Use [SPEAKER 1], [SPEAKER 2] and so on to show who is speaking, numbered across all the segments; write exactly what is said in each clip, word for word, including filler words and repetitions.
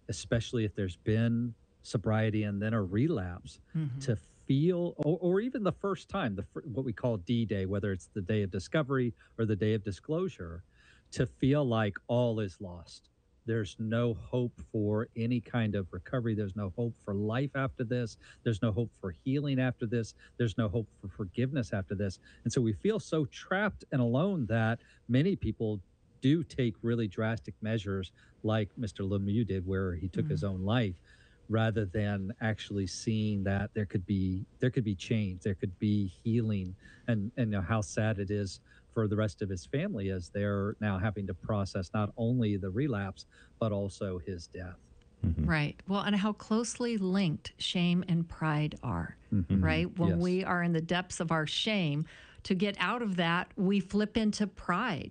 [SPEAKER 1] especially if there's been sobriety and then a relapse,
[SPEAKER 2] Mhm.
[SPEAKER 1] to feel, or, or even the first time, the fir- what we call D Day, whether it's the day of discovery or the day of disclosure, to feel like all is lost. There's no hope for any kind of recovery. There's no hope for life after this. There's no hope for healing after this. There's no hope for forgiveness after this. And so we feel so trapped and alone that many people do take really drastic measures like mister Lemieux did, where he took his
[SPEAKER 2] Mm.
[SPEAKER 1] own life, rather than actually seeing that there could be there could be change, there could be healing, and and you know, how sad it is for the rest of his family as they're now having to process not only the relapse but also his death.
[SPEAKER 2] Right. Well, and how closely linked shame and pride are,
[SPEAKER 1] Mhm.
[SPEAKER 2] right? When
[SPEAKER 1] Yes.
[SPEAKER 2] we are in the depths of our shame, to get out of that, we flip into pride.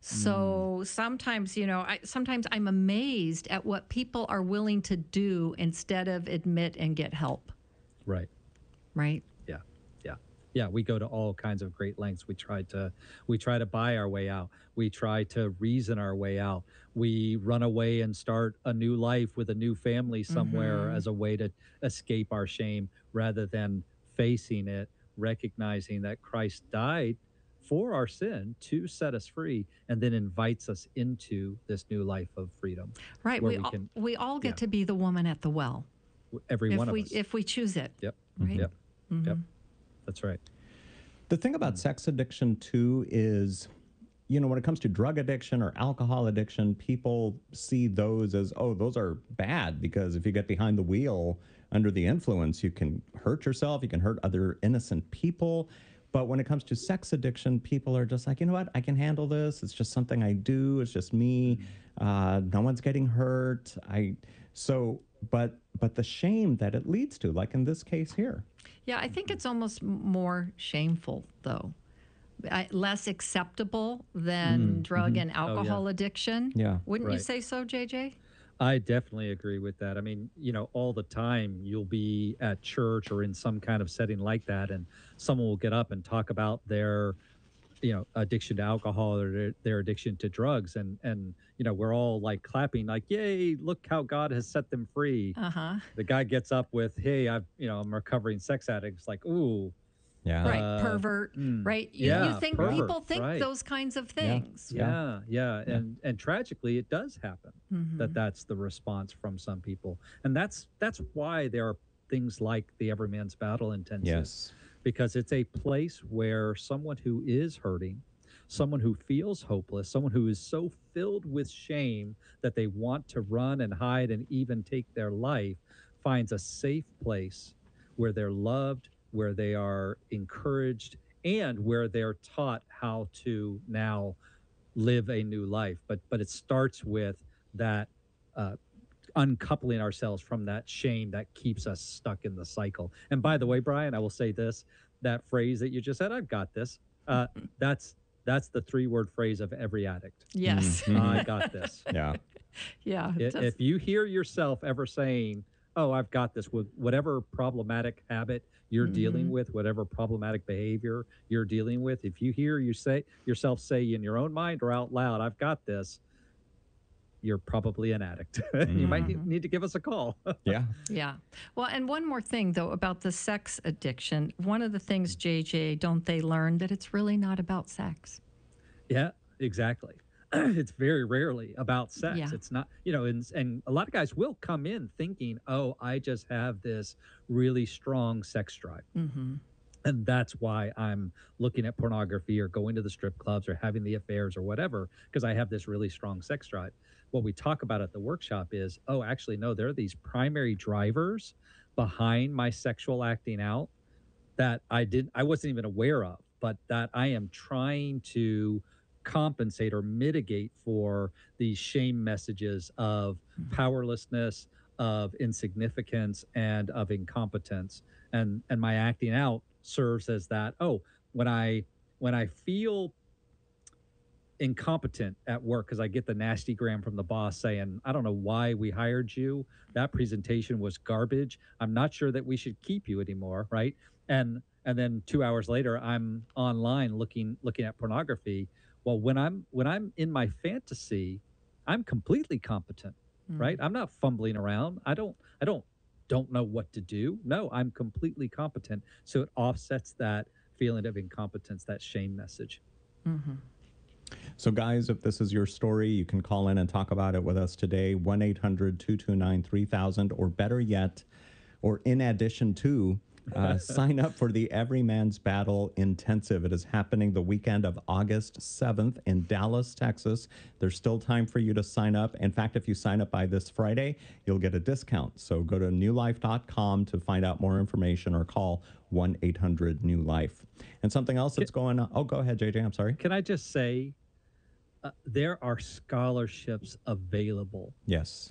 [SPEAKER 2] So sometimes, you know, I, sometimes I'm amazed at what people are willing to do instead of admit and get help,
[SPEAKER 1] Right.
[SPEAKER 2] right?
[SPEAKER 1] Yeah. Yeah. Yeah. We go to all kinds of great lengths. We try to we try to buy our way out. We try to reason our way out. We run away and start a new life with a new family somewhere
[SPEAKER 2] Mhm.
[SPEAKER 1] as a way to escape our shame, rather than facing it, recognizing that Christ died for our sin to set us free, and then invites us into this new life of freedom
[SPEAKER 2] Right.
[SPEAKER 1] where
[SPEAKER 2] We
[SPEAKER 1] we
[SPEAKER 2] all,
[SPEAKER 1] can,
[SPEAKER 2] we all
[SPEAKER 1] yeah,
[SPEAKER 2] get to be the woman at the well
[SPEAKER 1] w- every one
[SPEAKER 2] if
[SPEAKER 1] of
[SPEAKER 2] we
[SPEAKER 1] us.
[SPEAKER 2] if we choose it,
[SPEAKER 1] Yep.
[SPEAKER 2] right?
[SPEAKER 1] Yep. Yep.
[SPEAKER 2] Mhm.
[SPEAKER 1] That's right.
[SPEAKER 3] The thing about sex addiction, too, is, you know, when it comes to drug addiction or alcohol addiction, people see those as, oh, those are bad because if you get behind the wheel under the influence, you can hurt yourself, you can hurt other innocent people. But when it comes to sex addiction, people are just like, you know what, I can handle this. It's just something I do. It's just me. Uh, no one's getting hurt. I so, but but the shame that it leads to, like in this case here.
[SPEAKER 2] Yeah, I think it's almost m- more shameful, though. I, less acceptable than
[SPEAKER 1] Mm,
[SPEAKER 2] drug
[SPEAKER 1] mhm.
[SPEAKER 2] and
[SPEAKER 1] Oh, yeah.
[SPEAKER 2] alcohol addiction.
[SPEAKER 3] Yeah.
[SPEAKER 2] Wouldn't you
[SPEAKER 1] Right.
[SPEAKER 2] say so, J J?
[SPEAKER 1] I definitely agree with that. I mean, you know, all the time you'll be at church or in some kind of setting like that, and someone will get up and talk about their, you know, addiction to alcohol or their, their addiction to drugs, and and you know, we're all like clapping, like, "Yay! Look how God has set them free."
[SPEAKER 2] Uh huh.
[SPEAKER 1] The guy gets up with, "Hey, I've, you know, I'm a recovering sex addict." It's like, "Ooh,
[SPEAKER 3] Yeah.
[SPEAKER 2] Right,
[SPEAKER 1] uh,
[SPEAKER 2] pervert.
[SPEAKER 1] mm,
[SPEAKER 2] Right. You you
[SPEAKER 1] yeah,
[SPEAKER 2] think
[SPEAKER 3] Yeah.
[SPEAKER 2] people
[SPEAKER 1] pervert,
[SPEAKER 2] think
[SPEAKER 1] right?"
[SPEAKER 2] those kinds of
[SPEAKER 3] Yeah.
[SPEAKER 2] things.
[SPEAKER 3] Yeah.
[SPEAKER 1] Yeah, yeah,
[SPEAKER 3] Yeah.
[SPEAKER 1] and and tragically, it does happen that
[SPEAKER 2] Hmm.
[SPEAKER 1] that's the response from some people, and that's that's why there are things like the Everyman's Battle Intensive,
[SPEAKER 3] Yes.
[SPEAKER 1] because it's a place where someone who is hurting, someone who feels hopeless, someone who is so filled with shame that they want to run and hide and even take their life, finds a safe place where they're loved, where they are encouraged, and where they're taught how to now live a new life. But but it starts with that, uh, uncoupling ourselves from that shame that keeps us stuck in the cycle. And by the way, Brian, I will say this: that phrase that you just said, "I've got this." Uh, that's that's the three word phrase of every addict.
[SPEAKER 2] Yes.
[SPEAKER 1] I got this.
[SPEAKER 3] Yeah.
[SPEAKER 2] Yeah.
[SPEAKER 1] I-
[SPEAKER 2] Just,
[SPEAKER 1] If you hear yourself ever saying, "Oh, I've got this," with whatever problematic habit you're dealing
[SPEAKER 2] mhm.
[SPEAKER 1] with, whatever problematic behavior you're dealing with, if you hear you say yourself say in your own mind or out loud, "I've got this," you're probably an addict. You might
[SPEAKER 3] Mm.
[SPEAKER 1] need, need to give us a call.
[SPEAKER 3] Yeah.
[SPEAKER 2] Yeah. Well, and one more thing, though, about the sex addiction. One of the things, J J, don't they learn that it's really not about sex?
[SPEAKER 1] Yeah, exactly. It's very rarely about sex.
[SPEAKER 2] Yeah.
[SPEAKER 1] It's not, you know, and and a lot of guys will come in thinking, "Oh, I just have this really strong sex drive."
[SPEAKER 2] Mm-hmm.
[SPEAKER 1] And that's why I'm looking at pornography or going to the strip clubs or having the affairs or whatever, because I have this really strong sex drive. What we talk about at the workshop is, oh, actually, no, there are these primary drivers behind my sexual acting out that I didn't, I wasn't even aware of, but that I am trying to compensate or mitigate for these shame messages of powerlessness, of insignificance, and of incompetence. And and my acting out serves as that. Oh, when I when I feel incompetent at work because I get the nasty gram from the boss saying, "I don't know why we hired you. That presentation was garbage. I'm not sure that we should keep you anymore," right? And and then two hours later, I'm online looking looking at pornography. Well, when I'm when I'm in my fantasy, I'm completely competent. right? I'm not fumbling around. I don't I don't don't know what to do. No, I'm completely competent. So it offsets that feeling of incompetence, that shame message.
[SPEAKER 3] So, guys, if this is your story, you can call in and talk about it with us today. one eight hundred two two nine three thousand, or better yet, or in addition to, uh, sign up for the Every Man's Battle Intensive. It is happening the weekend of August seventh in Dallas, Texas. There's still time for you to sign up. In fact, if you sign up by this Friday, you'll get a discount. So go to new life dot com to find out more information or call one eight hundred new life. And something else that's going on. Oh, go ahead, J J. I'm sorry.
[SPEAKER 1] Can I just say, uh, there are scholarships available.
[SPEAKER 3] Yes.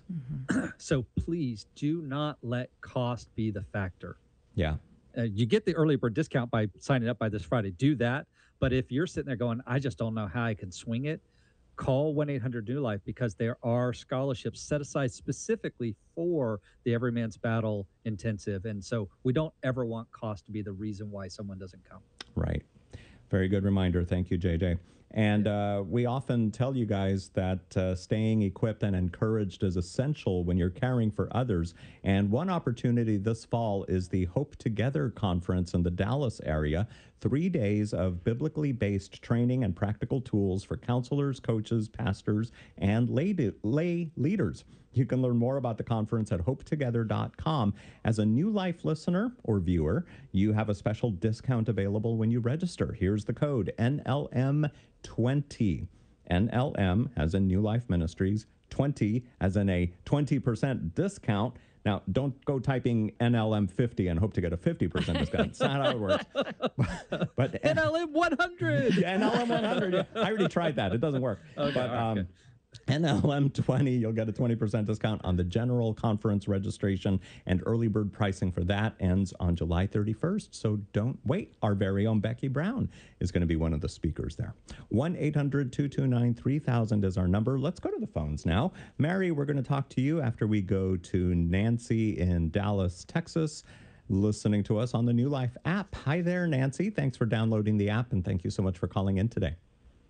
[SPEAKER 1] So please do not let cost be the factor.
[SPEAKER 3] Yeah.
[SPEAKER 1] Uh, you get the early bird discount by signing up by this Friday. Do that. But if you're sitting there going, I just don't know how I can swing it, call one eight hundred new life, because there are scholarships set aside specifically for the Every Man's Battle Intensive. And so we don't ever want cost to be the reason why someone doesn't come.
[SPEAKER 3] Right. Very good reminder. Thank you, J J. And uh, we often tell you guys that uh, staying equipped and encouraged is essential when you're caring for others. And one opportunity this fall is the Hope Together Conference in the Dallas area. Three days of biblically based training and practical tools for counselors, coaches, pastors, and lay, lay leaders. You can learn more about the conference at hope together dot com. As a New Life listener or viewer, you have a special discount available when you register. Here's the code N L M twenty. N L M as in New Life Ministries, twenty as in a twenty percent discount. Now, don't go typing N L M fifty and hope to get a fifty percent discount. That's not how it works. But, but
[SPEAKER 1] N L M one hundred.
[SPEAKER 3] N L M one hundred. Yeah, I already tried that. It doesn't work.
[SPEAKER 1] Okay,
[SPEAKER 3] but
[SPEAKER 1] all right,
[SPEAKER 3] um,
[SPEAKER 1] good.
[SPEAKER 3] N L M twenty, you'll get a twenty percent discount on the general conference registration, and early bird pricing for that ends on July thirty-first. So don't wait. Our very own Becky Brown is going to be one of the speakers there. one eight hundred two two nine three thousand is our number. Let's go to the phones now. Mary, we're going to talk to you after we go to Nancy in Dallas, Texas, listening to us on the New Life app. Hi there, Nancy. Thanks for downloading the app, and thank you so much for calling in today.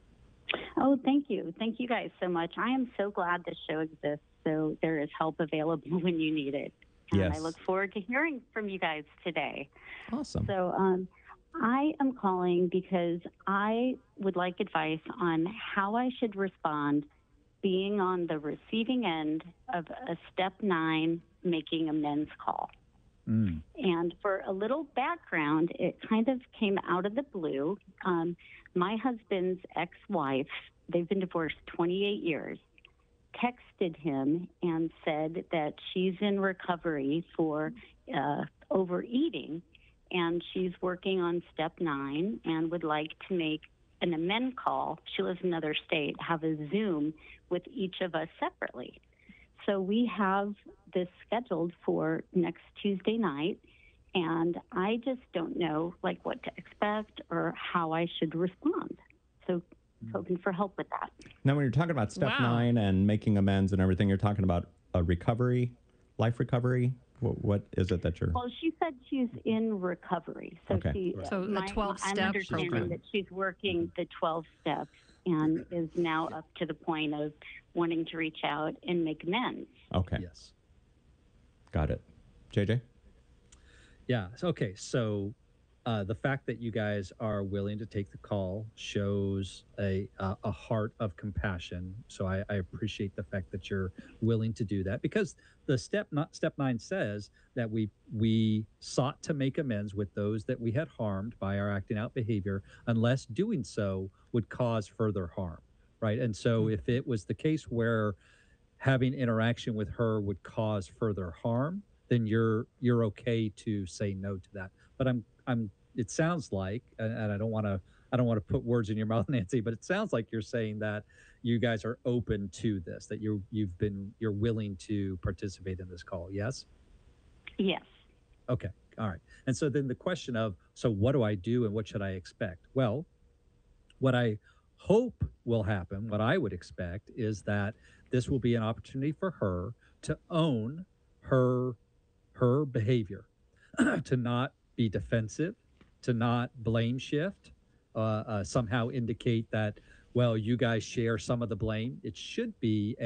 [SPEAKER 4] Oh, thank you. Thank you guys so much. I am so glad this show exists, so there is help available when you need it. And
[SPEAKER 3] Yes.
[SPEAKER 4] I look forward to hearing from you guys today.
[SPEAKER 3] Awesome.
[SPEAKER 4] So um, I am calling because I would like advice on how I should respond being on the receiving end of a step nine making amends call.
[SPEAKER 1] Mm.
[SPEAKER 4] And for a little background, it kind of came out of the blue. Um, my husband's ex-wife, they've been divorced twenty-eight years, texted him and said that she's in recovery for uh, overeating, and she's working on step nine and would like to make an amend call. She lives in another state, have a Zoom with each of us separately. So we have this scheduled for next Tuesday night, and I just don't know like what to expect or how I should respond. So hoping for help with that.
[SPEAKER 3] Now, when you're talking about step
[SPEAKER 2] Wow.
[SPEAKER 3] nine and making amends and everything, you're talking about a recovery, life recovery. What, what is it that you're?
[SPEAKER 4] Well, she said she's in recovery. So
[SPEAKER 3] Okay.
[SPEAKER 4] she,
[SPEAKER 2] So a
[SPEAKER 4] my-
[SPEAKER 2] twelve-step
[SPEAKER 4] I'm understanding
[SPEAKER 2] program.
[SPEAKER 4] that she's working the twelve steps and is now up to the point of wanting to reach out and make amends.
[SPEAKER 3] Okay,
[SPEAKER 1] Yes.
[SPEAKER 3] got it. J J?
[SPEAKER 1] Yeah. so- Okay. So uh, the fact that you guys are willing to take the call shows a uh, a heart of compassion. So I, I appreciate the fact that you're willing to do that, because the step not step nine says that we we sought to make amends with those that we had harmed by our acting out behavior, unless doing so would cause further harm. Right. And so if it was the case where having interaction with her would cause further harm, then you're you're okay to say no to that. But I'm I'm it sounds like, and, and I don't want to I don't want to put words in your mouth, Nancy, but it sounds like you're saying that you guys are open to this, that you you've been you're willing to participate in this call. Yes?
[SPEAKER 4] Yes.
[SPEAKER 1] Okay. All right. And so then the question of, so what do I do and what should I expect? Well, what I hope will happen, what I would expect, is that this will be an opportunity for her to own her her behavior, to not be defensive, to not blame shift, uh, uh, somehow indicate that, well, you guys share some of the blame. It should be a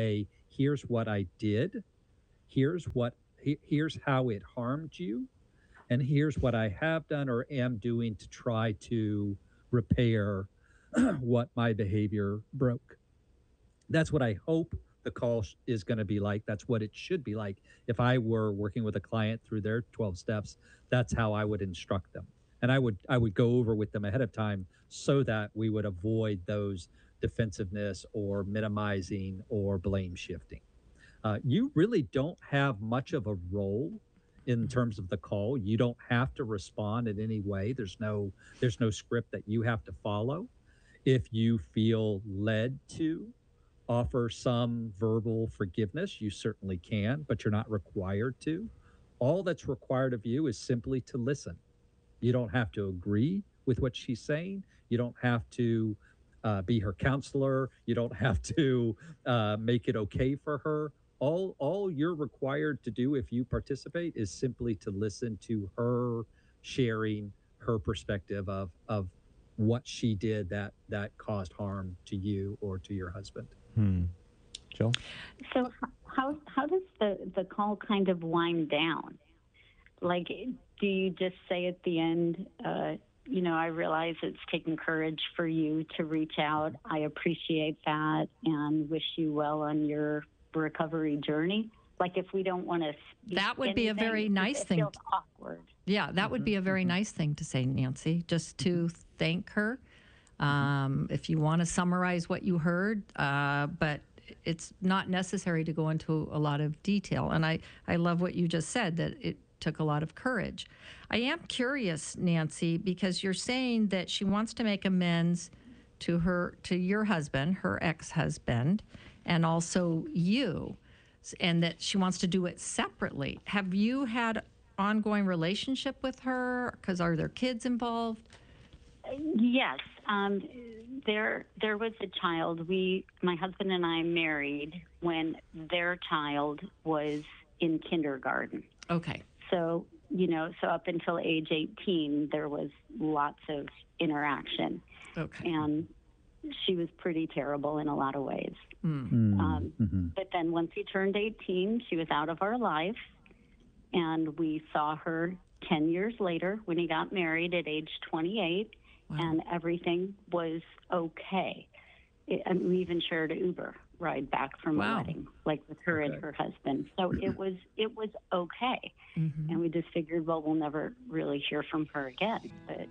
[SPEAKER 1] here's what I did, here's what he- here's how it harmed you, and here's what I have done or am doing to try to repair what my behavior broke. That's what I hope the call sh- is going to be like. That's what it should be like. If I were working with a client through their twelve steps, that's how I would instruct them. And I would I would go over with them ahead of time so that we would avoid those defensiveness or minimizing or blame shifting. Uh, you really don't have much of a role in terms of the call. You don't have to respond in any way. There's no there's no script that you have to follow. If you feel led to offer some verbal forgiveness, you certainly can, but you're not required to. All that's required of you is simply to listen. You don't have to agree with what she's saying. You don't have to uh, be her counselor. You don't have to uh, make it okay for her. All, all you're required to do if you participate is simply to listen to her sharing her perspective of, of what she did that, that caused harm to you or to your husband.
[SPEAKER 3] Hmm. Jill?
[SPEAKER 4] So h- how how does the the call kind of wind down? Like, do you just say at the end, uh, you know, I realize it's taken courage for you to reach out. I appreciate that and wish you well on your recovery journey. Like, if we don't want to speak
[SPEAKER 2] That would be a
[SPEAKER 4] anything,
[SPEAKER 2] very
[SPEAKER 4] it-
[SPEAKER 2] nice
[SPEAKER 4] it
[SPEAKER 2] thing.
[SPEAKER 4] feels awkward.
[SPEAKER 2] Yeah, that would be a very
[SPEAKER 1] Mhm.
[SPEAKER 2] nice thing to say, Nancy, just to thank her. Um, if you want to summarize what you heard, uh, but it's not necessary to go into a lot of detail. And I, I love what you just said, that it took a lot of courage. I am curious, Nancy, because you're saying that she wants to make amends to her, to your husband, her ex-husband, and also you, and that she wants to do it separately. Have you had ongoing relationship with her? Because are there kids involved?
[SPEAKER 4] Yes, um, there there was a child. We, my husband and I, married when their child was in kindergarten.
[SPEAKER 2] Okay.
[SPEAKER 4] So, you know, so up until age eighteen, there was lots of interaction,
[SPEAKER 2] Okay.
[SPEAKER 4] and she was pretty terrible in a lot of ways.
[SPEAKER 2] Mm.
[SPEAKER 4] Um,
[SPEAKER 1] Mm-hmm.
[SPEAKER 4] But then once he turned eighteen, she was out of our life, and we saw her ten years later when he got married at age twenty-eight.
[SPEAKER 2] Wow.
[SPEAKER 4] And everything was okay. It, and we even shared an Uber ride back from
[SPEAKER 2] Wow.
[SPEAKER 4] a wedding, like with her
[SPEAKER 1] Okay.
[SPEAKER 4] and her husband. So it was it was okay.
[SPEAKER 2] Mhm.
[SPEAKER 4] And we just figured, well, we'll never really hear from her again. But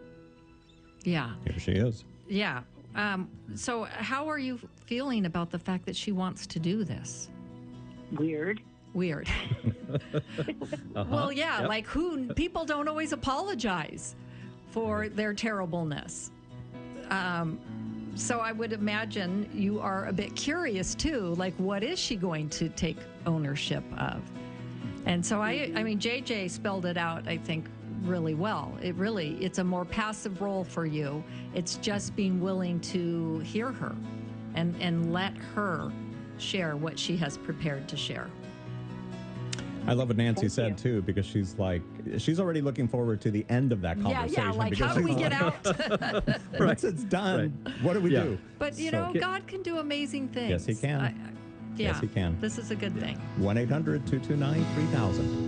[SPEAKER 2] Yeah.
[SPEAKER 3] Here she is.
[SPEAKER 2] Yeah. Um, so how are you feeling about the fact that she wants to do this?
[SPEAKER 4] weird.
[SPEAKER 2] Weird.
[SPEAKER 1] Uh-huh.
[SPEAKER 2] Well, yeah,
[SPEAKER 1] Yep.
[SPEAKER 2] like who, people don't always apologize for their terribleness. Um, so I would imagine you are a bit curious too, like what is she going to take ownership of? And so I, I mean, J J spelled it out, I think, really well. It really, it's a more passive role for you. It's just being willing to hear her and, and let her share what she has prepared to share.
[SPEAKER 3] I love what Nancy
[SPEAKER 4] Thank
[SPEAKER 3] said
[SPEAKER 4] you.
[SPEAKER 3] too, because she's like, she's already looking forward to the end of that
[SPEAKER 2] Yeah,
[SPEAKER 3] conversation.
[SPEAKER 2] yeah, like
[SPEAKER 3] because
[SPEAKER 2] how do we
[SPEAKER 3] she's
[SPEAKER 2] get
[SPEAKER 3] like,
[SPEAKER 2] out?
[SPEAKER 3] Once it's done, what do we
[SPEAKER 1] Yeah.
[SPEAKER 3] do?
[SPEAKER 2] But you
[SPEAKER 3] So-
[SPEAKER 2] know, God can do amazing things.
[SPEAKER 3] Yes, he can.
[SPEAKER 2] I- I- yeah,
[SPEAKER 3] Yes, he can.
[SPEAKER 2] This is a good thing.
[SPEAKER 3] one eight hundred two two nine three thousand.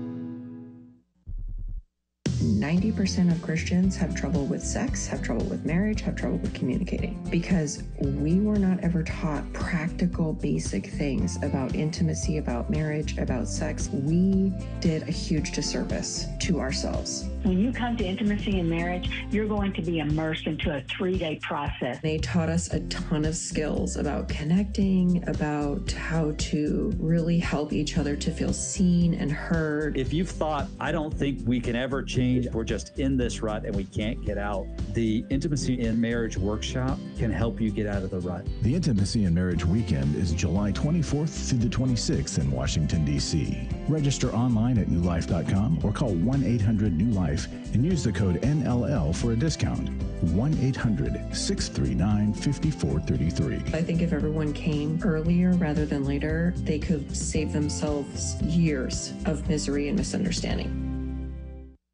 [SPEAKER 5] ninety percent of Christians have trouble with sex, have trouble with marriage, have trouble with communicating because we were not ever taught practical, basic things about intimacy, about marriage, about sex. We did a huge disservice to ourselves.
[SPEAKER 6] When you come to intimacy and marriage, you're going to be immersed into a three-day process.
[SPEAKER 5] They taught us a ton of skills about connecting, about how to really help each other to feel seen and heard.
[SPEAKER 7] If you've thought, I don't think we can ever change, we're just in this rut and we can't get out, the Intimacy in Marriage Workshop can help you get out of the rut.
[SPEAKER 8] The Intimacy and Marriage Weekend is July twenty-fourth through the twenty-sixth in Washington, D C Register online at new life dot com or call one eight hundred new life and use the code N L L for a discount. one eight hundred six three nine five four three three.
[SPEAKER 5] I think if everyone came earlier rather than later, they could save themselves years of misery and misunderstanding.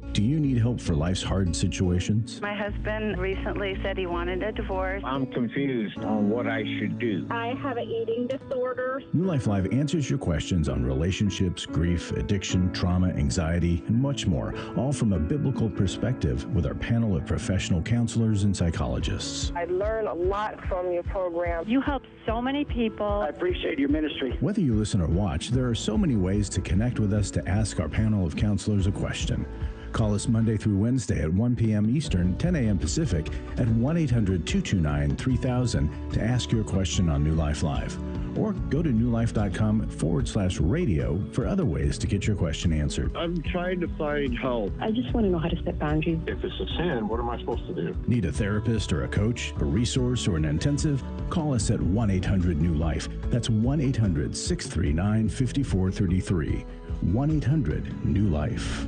[SPEAKER 8] Do you need help for life's hard situations?
[SPEAKER 9] My husband recently said he wanted a divorce.
[SPEAKER 10] I'm confused on what I should do.
[SPEAKER 11] I have an eating disorder.
[SPEAKER 8] New Life Live answers your questions on relationships, grief, addiction, trauma, anxiety, and much more, all from a biblical perspective with our panel of professional counselors and psychologists.
[SPEAKER 11] I learn a lot from your program.
[SPEAKER 9] You help so many people.
[SPEAKER 10] I appreciate your ministry.
[SPEAKER 8] Whether you listen or watch, there are so many ways to connect with us to ask our panel of counselors a question. Call us Monday through Wednesday at one p.m. Eastern, ten a.m. Pacific at one eight hundred two two nine three thousand to ask your question on New Life Live. Or go to newlife.com forward slash radio for other ways to get your question answered.
[SPEAKER 10] I'm trying to find help.
[SPEAKER 11] I just want to know how to set boundaries.
[SPEAKER 10] If it's a sin, what am I supposed to do?
[SPEAKER 8] Need a therapist or a coach, a resource, or an intensive? Call us at one eight hundred new life. That's one eight hundred six three nine five four three three. one eight hundred new life.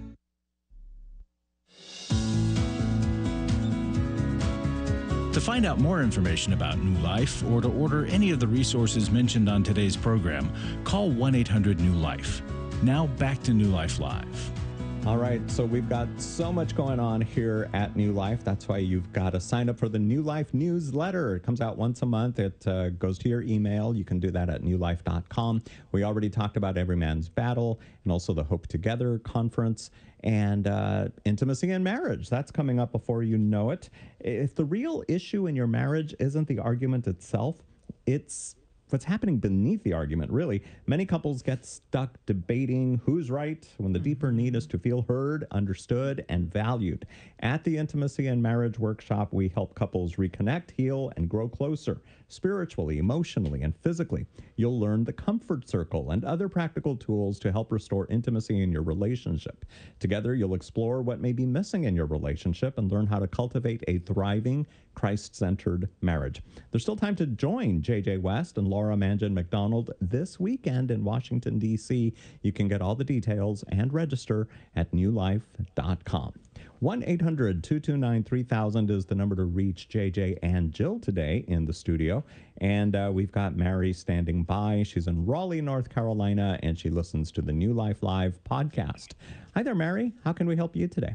[SPEAKER 8] To find out more information about New Life or to order any of the resources mentioned on today's program, call one eight hundred new life. Now back to New Life Live.
[SPEAKER 3] All right, so we've got so much going on here at New Life. That's why you've got to sign up for the New Life newsletter. It comes out once a month. It uh, goes to your email. You can do that at new life dot com. We already talked about Every Man's Battle and also the Hope Together conference and uh, intimacy in marriage. That's coming up before you know it. If the real issue in your marriage isn't the argument itself, it's what's happening beneath the argument, really. Many couples get stuck debating who's right when the deeper need is to feel heard, understood, and valued. At the Intimacy and Marriage Workshop, we help couples reconnect, heal, and grow closer, spiritually, emotionally, and physically. You'll learn the comfort circle and other practical tools to help restore intimacy in your relationship. Together, you'll explore what may be missing in your relationship and learn how to cultivate a thriving, Christ-centered marriage. There's still time to join J J West and Laura Mangan McDonald this weekend in Washington, D C. You can get all the details and register at new life dot com. one eight hundred two two nine three thousand is the number to reach J J and Jill today in the studio. And uh, we've got Mary standing by. She's in Raleigh, North Carolina, and she listens to the New Life Live podcast. Hi there, Mary. How can we help you today?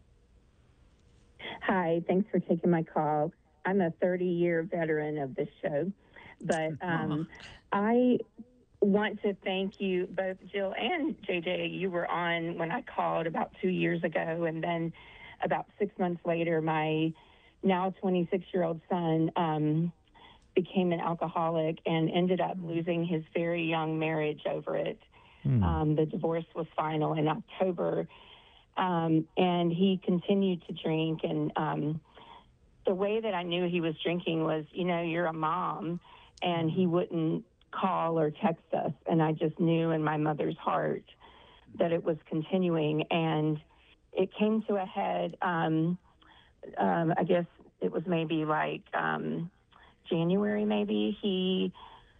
[SPEAKER 11] Hi, thanks for taking my call. I'm a thirty-year veteran of this show, but um, I want to thank you, both Jill and J J. You were on when I called about two years ago, and then about six months later, my now twenty-six-year-old son um, became an alcoholic and ended up losing his very young marriage over it. Mm. Um, the divorce was final in October. Um, and he continued to drink. And um, the way that I knew he was drinking was, you know, you're a mom, and he wouldn't call or text us. And I just knew in my mother's heart that it was continuing. And it came to a head, um, um, I guess it was maybe like um, January, maybe. He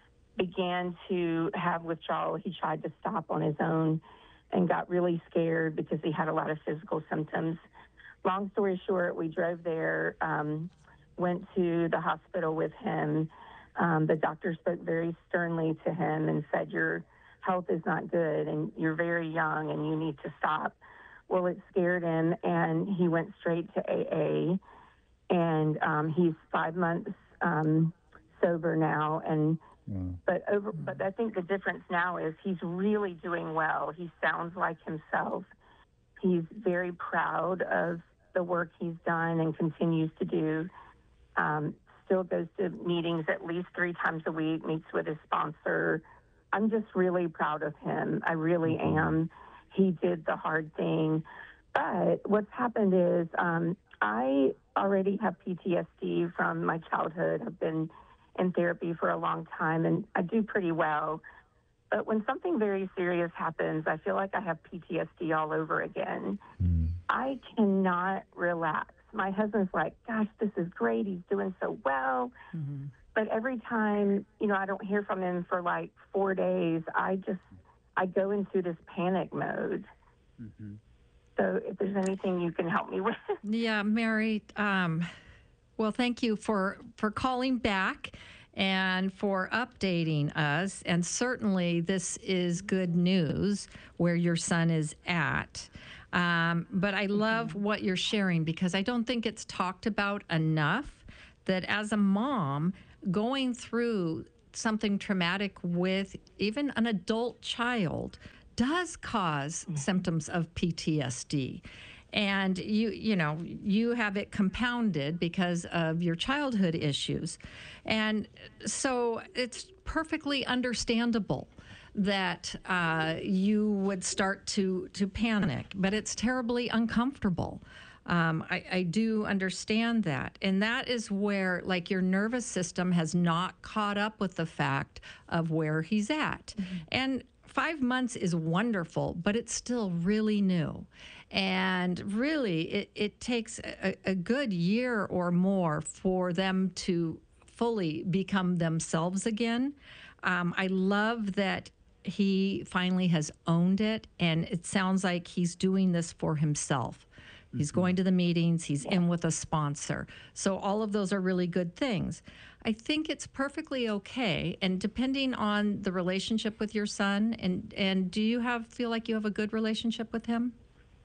[SPEAKER 11] began to have withdrawal. He tried to stop on his own and got really scared because he had a lot of physical symptoms. Long story short, we drove there, um, went to the hospital with him. Um, the doctor spoke very sternly to him and said, your health is not good and you're very young and you need to stop. Well, it scared him, and he went straight to A A, and um, he's five months um, sober now. And Wow. But over, but I think the difference now is he's really doing well. He sounds like himself. He's very proud of the work he's done and continues to do. Um, still goes to meetings at least three times a week, meets with his sponsor. I'm just really proud of him. I really mm-hmm. am. He did the hard thing. But what's happened is um, I already have P T S D from my childhood. I've been in therapy for a long time, and I do pretty well. But when something very serious happens, I feel like I have P T S D all over again. Mm. I cannot relax. My husband's like, gosh, this is great. He's doing so well. Mm-hmm. But every time, you know, I don't hear from him for like four days, I just, I go into this panic mode. Mm-hmm. So if there's anything you can help me with.
[SPEAKER 2] Yeah, Mary, um, well, thank you for, for calling back and for updating us. And certainly this is good news where your son is at. Um, but I love what you're sharing because I don't think it's talked about enough that as a mom going through something traumatic with even an adult child does cause symptoms of P T S D. And you, you know, you have it compounded because of your childhood issues. And so it's perfectly understandable that uh, you would start to, to panic, but it's terribly uncomfortable. Um, I, I do understand that. And that is where, like, your nervous system has not caught up with the fact of where he's at. Mm-hmm. And five months is wonderful, but it's still really new. And really, it, it takes a, a good year or more for them to fully become themselves again. Um, I love that he finally has owned it, and it sounds like he's doing this for himself. He's mm-hmm. going to the meetings, he's in with a sponsor. So all of those are really good things. I think it's perfectly okay, and depending on the relationship with your son, and, and do you have feel like you have a good relationship with him?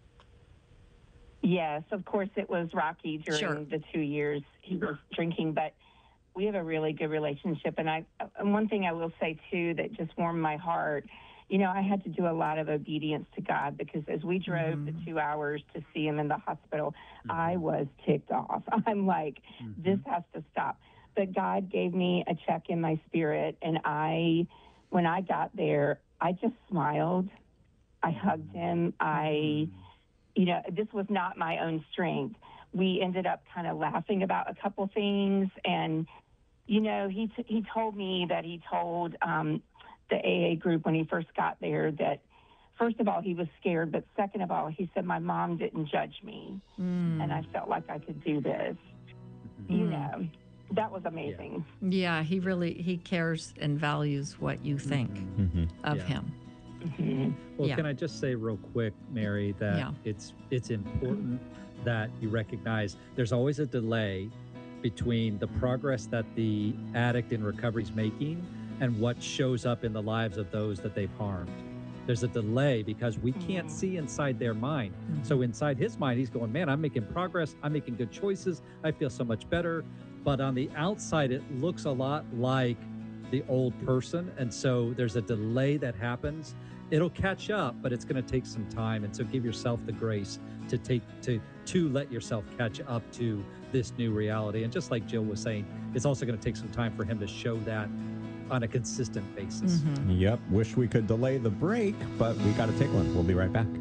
[SPEAKER 11] Yes, of course it was rocky during
[SPEAKER 2] Sure.
[SPEAKER 11] the two years he was drinking, but we have a really good relationship. And I, and one thing I will say too that just warmed my heart, you know, I had to do a lot of obedience to God because as we drove mm-hmm. the two hours to see him in the hospital, mm-hmm. I was ticked off. I'm like, mm-hmm. this has to stop. But God gave me a check in my spirit, and I, when I got there, I just smiled. I hugged him. I, you know, this was not my own strength. We ended up kind of laughing about a couple things, and you know, he t- he told me that he told um, the A A group when he first got there that, first of all, he was scared, but second of all, he said, my mom didn't judge me, mm. and I felt like I could do this. Mm. You know, that was amazing.
[SPEAKER 2] Yeah. yeah, he really, he cares and values what you think mm-hmm. of
[SPEAKER 1] yeah.
[SPEAKER 2] him.
[SPEAKER 11] Mm-hmm.
[SPEAKER 1] Well,
[SPEAKER 2] yeah.
[SPEAKER 1] can I just say real quick, Mary, that
[SPEAKER 2] yeah.
[SPEAKER 1] it's it's important that you recognize there's always a delay between the progress that the addict in recovery is making and what shows up in the lives of those that they've harmed. There's a delay because we can't see inside their mind. Mm-hmm. So inside his mind, he's going, man, I'm making progress. I'm making good choices. I feel so much better. But on the outside, it looks a lot like the old person. And so there's a delay that happens. It'll catch up, but it's going to take some time. And so give yourself the grace to take to to let yourself catch up to this new reality. And just like Jill was saying, it's also going to take some time for him to show that on a consistent basis.
[SPEAKER 3] Mm-hmm. Yep. Wish we could delay the break, but we got to take one. We'll be right back.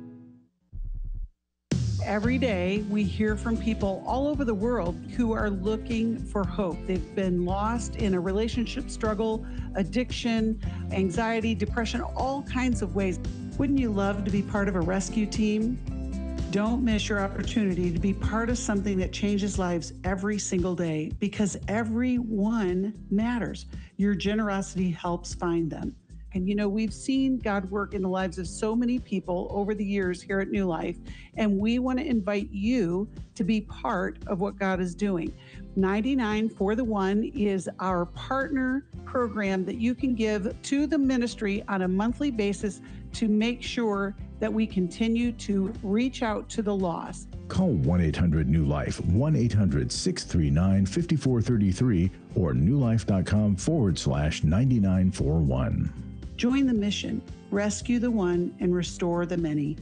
[SPEAKER 12] Every day, we hear from people all over the world who are looking for hope. They've been lost in a relationship struggle, addiction, anxiety, depression, all kinds of ways. Wouldn't you love to be part of a rescue team? Don't miss your opportunity to be part of something that changes lives every single day, because everyone matters. Your generosity helps find them. And you know, we've seen God work in the lives of so many people over the years here at New Life, and we want to invite you to be part of what God is doing. ninety-nine for the One is our partner program that you can give to the ministry on a monthly basis to make sure that we continue to reach out to the lost.
[SPEAKER 8] Call one eight hundred new life, one eight hundred six three nine five four three three or newlife.com forward slash 9941.
[SPEAKER 12] Join the mission, rescue the one, and restore the many.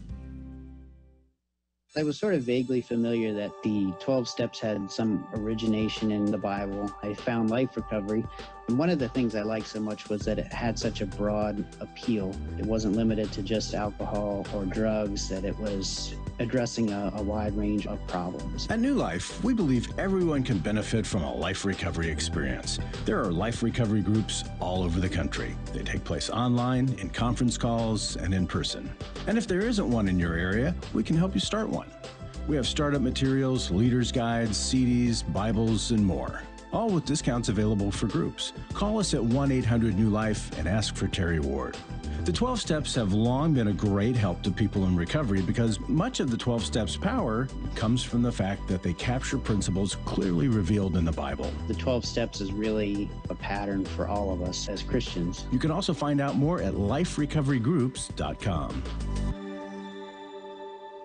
[SPEAKER 13] I was sort of vaguely familiar that the twelve steps had some origination in the Bible. I found Life Recovery, and one of the things I liked so much was that it had such a broad appeal. It wasn't limited to just alcohol or drugs, that it was addressing a, a wide range of problems.
[SPEAKER 8] At New Life, we believe everyone can benefit from a life recovery experience. There are life recovery groups all over the country. They take place online, in conference calls, and in person. And if there isn't one in your area, we can help you start one. We have startup materials, leaders' guides, C Ds, Bibles, and more, all with discounts available for groups. Call us at one eight hundred new life and ask for Terry Ward. The twelve steps have long been a great help to people in recovery because much of the twelve steps power comes from the fact that they capture principles clearly revealed in the Bible.
[SPEAKER 13] The twelve steps is really a pattern for all of us as Christians.
[SPEAKER 8] You can also find out more at life recovery groups dot com.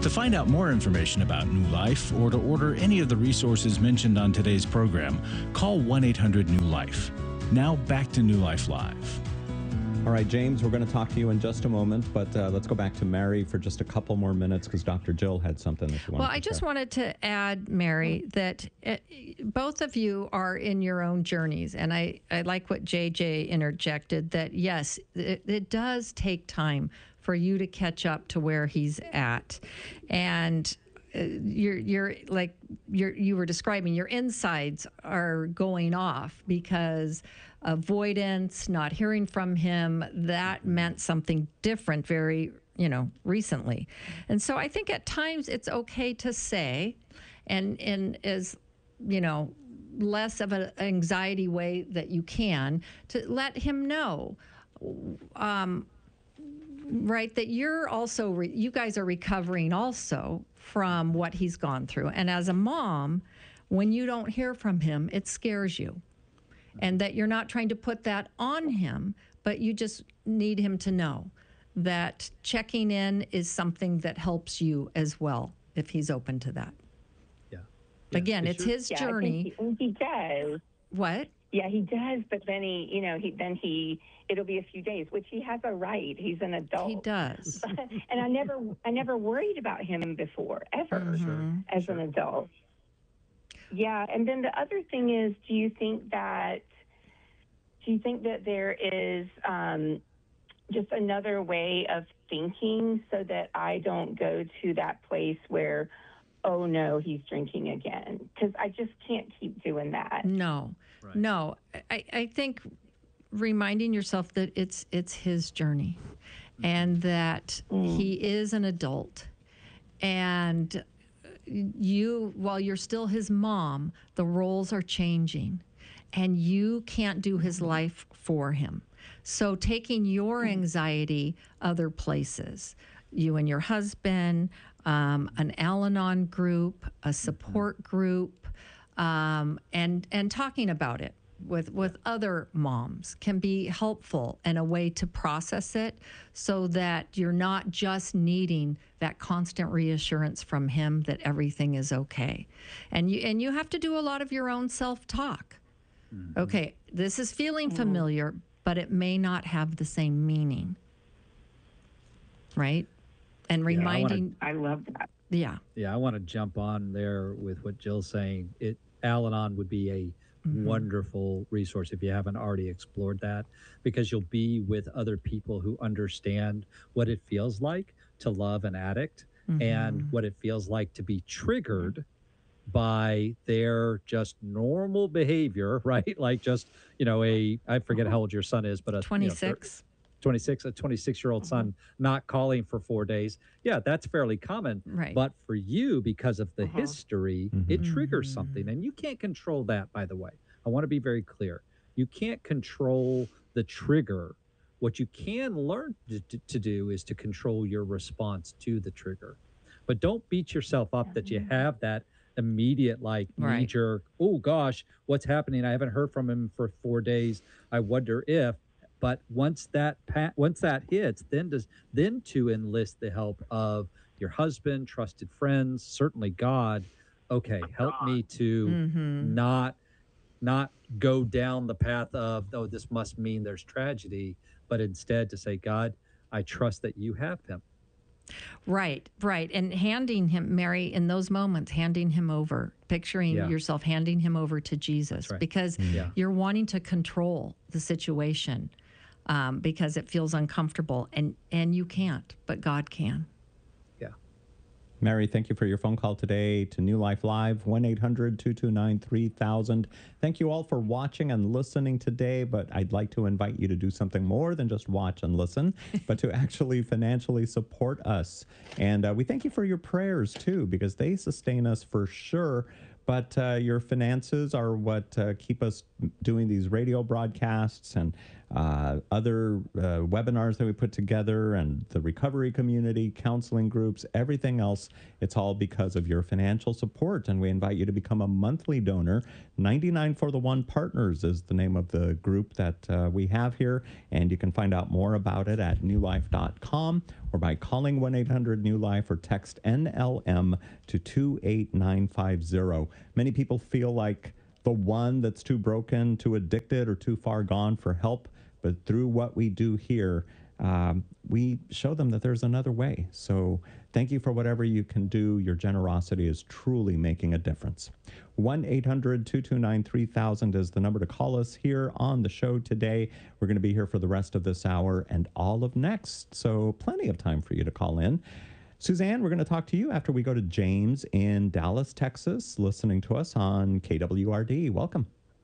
[SPEAKER 8] To find out more information about New Life or to order any of the resources mentioned on today's program, call one eight hundred new life. Now back to New Life Live.
[SPEAKER 3] All right, James, we're going to talk to you in just a moment, but uh, let's go back to Mary for just a couple more minutes because Doctor Jill had something that she wanted
[SPEAKER 2] Well,
[SPEAKER 3] to
[SPEAKER 2] I just
[SPEAKER 3] share.
[SPEAKER 2] wanted to add, Mary, that uh, both of you are in your own journeys. And I, I like what J J interjected, that yes, it, it does take time for you to catch up to where he's at. And uh, you're, you're like you're, you were describing, your insides are going off because avoidance, not hearing from him, that meant something different very, you know, recently. And so I think at times it's okay to say, and in as, you know, less of an anxiety way that you can, to let him know, um, right, that you're also, re- you guys are recovering also from what he's gone through. And as a mom, when you don't hear from him, it scares you. And that you're not trying to put that on him, but you just need him to know that checking in is something that helps you as well, if he's open to that.
[SPEAKER 1] Yeah.
[SPEAKER 2] Again,
[SPEAKER 1] Yeah,
[SPEAKER 2] it's
[SPEAKER 1] sure.
[SPEAKER 2] his
[SPEAKER 11] Yeah, I think
[SPEAKER 2] journey.
[SPEAKER 11] He, he does.
[SPEAKER 2] What?
[SPEAKER 11] Yeah, he does. But then he, you know, he then he it'll be a few days, which he has a right. He's an adult.
[SPEAKER 2] He does.
[SPEAKER 11] And I never, I never worried about him before, ever,
[SPEAKER 2] Mhm.
[SPEAKER 11] as an adult. Yeah, and then the other thing is, do you think that, do you think that there is um, just another way of thinking so that I don't go to that place where, oh no, he's drinking again? Because I just can't keep doing that.
[SPEAKER 2] No, no. I, I think reminding yourself that it's it's his journey, and that he is an adult, and you, while you're still his mom, the roles are changing, and you can't do his life for him. So taking your anxiety other places, you and your husband, um, an Al-Anon group, a support group, um, and and talking about it with with other moms can be helpful and a way to process it, so that you're not just needing that constant reassurance from him that everything is okay. And you and you have to do a lot of your own self-talk. Mm-hmm. Okay, this is feeling familiar, but it may not have the same meaning. Right? And reminding
[SPEAKER 11] I love that.
[SPEAKER 2] Yeah.
[SPEAKER 1] Yeah, I want to jump on there with what Jill's saying. It Al-Anon would be a Mm-hmm. wonderful resource if you haven't already explored that, because you'll be with other people who understand what it feels like to love an addict, mm-hmm. and what it feels like to be triggered by their just normal behavior, right? Like just, you know, a, I forget how old your son is, but a
[SPEAKER 2] twenty-six.
[SPEAKER 1] You know, twenty-six, a twenty-six-year-old mm-hmm. son not calling for four days. Yeah, that's fairly common.
[SPEAKER 2] Right.
[SPEAKER 1] But for you, because of the
[SPEAKER 11] Uh-huh.
[SPEAKER 1] history,
[SPEAKER 3] Mhm.
[SPEAKER 1] it triggers
[SPEAKER 2] Mm-hmm.
[SPEAKER 1] something. And you can't control that, by the way. I want to be very clear. You can't control the trigger. What you can learn to, to, to do is to control your response to the trigger. But don't beat yourself up that you have that immediate, like,
[SPEAKER 2] Right.
[SPEAKER 1] knee-jerk, oh, gosh, what's happening? I haven't heard from him for four days. I wonder if. But once that pa- once that hits, then does then to enlist the help of your husband, trusted friends, certainly God. Okay, help me to
[SPEAKER 2] Mm-hmm.
[SPEAKER 1] not not go down the path of, oh, this must mean there's tragedy, but instead to say, God, I trust that you have him.
[SPEAKER 2] Right, right. And handing him, Mary, in those moments, handing him over, picturing
[SPEAKER 1] Yeah.
[SPEAKER 2] yourself handing him over to Jesus,
[SPEAKER 1] That's right.
[SPEAKER 2] because
[SPEAKER 1] Yeah.
[SPEAKER 2] you're wanting to control the situation, um, because it feels uncomfortable, and, and you can't, but God can.
[SPEAKER 3] Mary, thank you for your phone call today to New Life Live, one eight hundred two two nine three thousand. Thank you all for watching and listening today, but I'd like to invite you to do something more than just watch and listen, but to actually financially support us. And uh, we thank you for your prayers, too, because they sustain us for sure. But uh, your finances are what uh, keep us doing these radio broadcasts and uh, other uh, webinars that we put together, and the recovery community, counseling groups, everything else. It's all because of your financial support. And we invite you to become a monthly donor. ninety-nine for the One Partners is the name of the group that uh, we have here. And you can find out more about it at new life dot com or by calling one eight hundred new life or text N L M to two eight nine five zero. Many people feel like the one that's too broken, too addicted, or too far gone for help. But through what we do here, um, we show them that there's another way. So thank you for whatever you can do. Your generosity is truly making a difference. one eight hundred two two nine three thousand is the number to call us here on the show today. We're going to be here for the rest of this hour and all of next. So plenty of time for you to call in. Suzanne, we're going to talk to you after we go to James in Dallas, Texas, listening to us on K W R D. Welcome.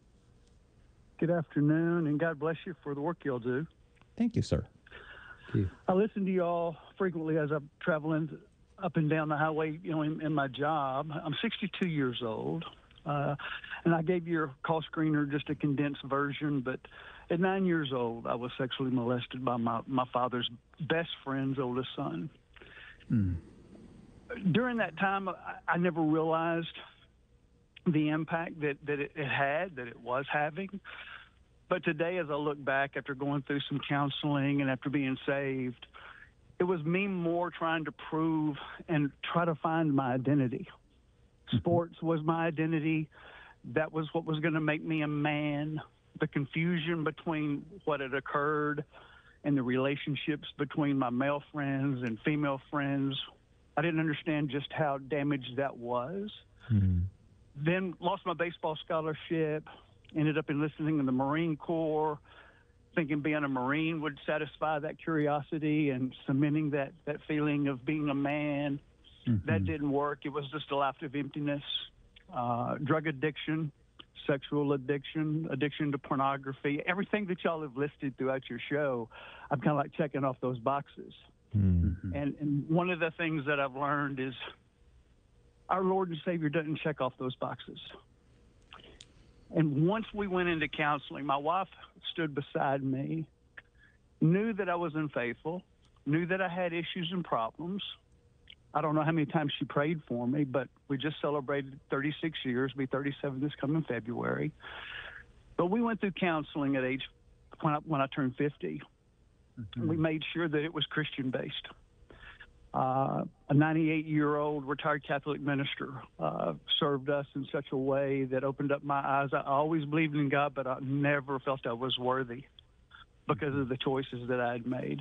[SPEAKER 14] Good afternoon, and God bless you for the work y'all do.
[SPEAKER 3] Thank you, sir.
[SPEAKER 1] Thank you.
[SPEAKER 14] I listen to y'all frequently as I'm traveling up and down the highway, you know, in, in my job. I'm sixty-two years old, uh, and I gave your call screener just a condensed version, but at nine years old, I was sexually molested by my, my father's best friend's oldest son.
[SPEAKER 1] Mm.
[SPEAKER 14] During that time, I, I never realized the impact that, that it, it had, that it was having. But today, as I look back after going through some counseling and after being saved, it was me more trying to prove and try to find my identity. Mm-hmm. Sports was my identity. That was what was going to make me a man. The confusion between what had occurred and the relationships between my male friends and female friends, I didn't understand just how damaged that was.
[SPEAKER 3] Mm-hmm.
[SPEAKER 14] Then lost my baseball scholarship, ended up enlisting in the Marine Corps, thinking being a Marine would satisfy that curiosity and cementing that, that feeling of being a man. Mm-hmm. That didn't work. It was just a life of emptiness, uh, drug addiction, sexual addiction, addiction to pornography, everything that y'all have listed throughout your show. I'm kind of like checking off those boxes.
[SPEAKER 3] Mm-hmm.
[SPEAKER 14] And, and one of the things that I've learned is our Lord and Savior doesn't check off those boxes. And once we went into counseling, my wife stood beside me, knew that I was unfaithful, knew that I had issues and problems. I don't know how many times she prayed for me, but we just celebrated thirty-six years, be thirty-seven this coming February. But we went through counseling at age, when I, when I turned fifty. Mm-hmm. We made sure that it was Christian-based. Uh, a ninety-eight-year-old retired Catholic minister uh, served us in such a way that opened up my eyes. I always believed in God, but I never felt I was worthy because of the choices that I had made.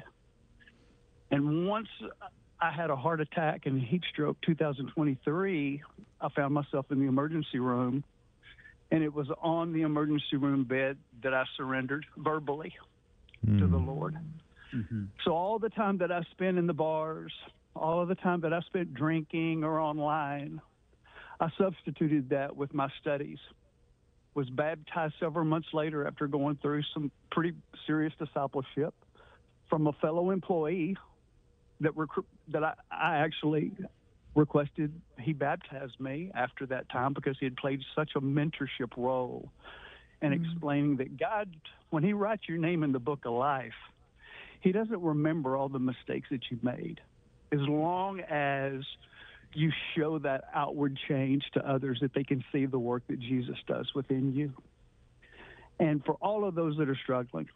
[SPEAKER 14] And once I had a heart attack and heat stroke two thousand twenty-three, I found myself in the emergency room, and it was on the emergency room bed that I surrendered verbally mm. to the Lord. Mm-hmm. So all the time that I spent in the bars, all of the time that I spent drinking or online, I substituted that with my studies. Was baptized several months later after going through some pretty serious discipleship from a fellow employee that rec- that I, I actually requested he baptize me after that time because he had played such a mentorship role and mm-hmm. explaining that God, when he writes your name in the book of life, he doesn't remember all the mistakes that you made. As long as you show that outward change to others, that they can see the work that Jesus does within you. And for all of those that are struggling,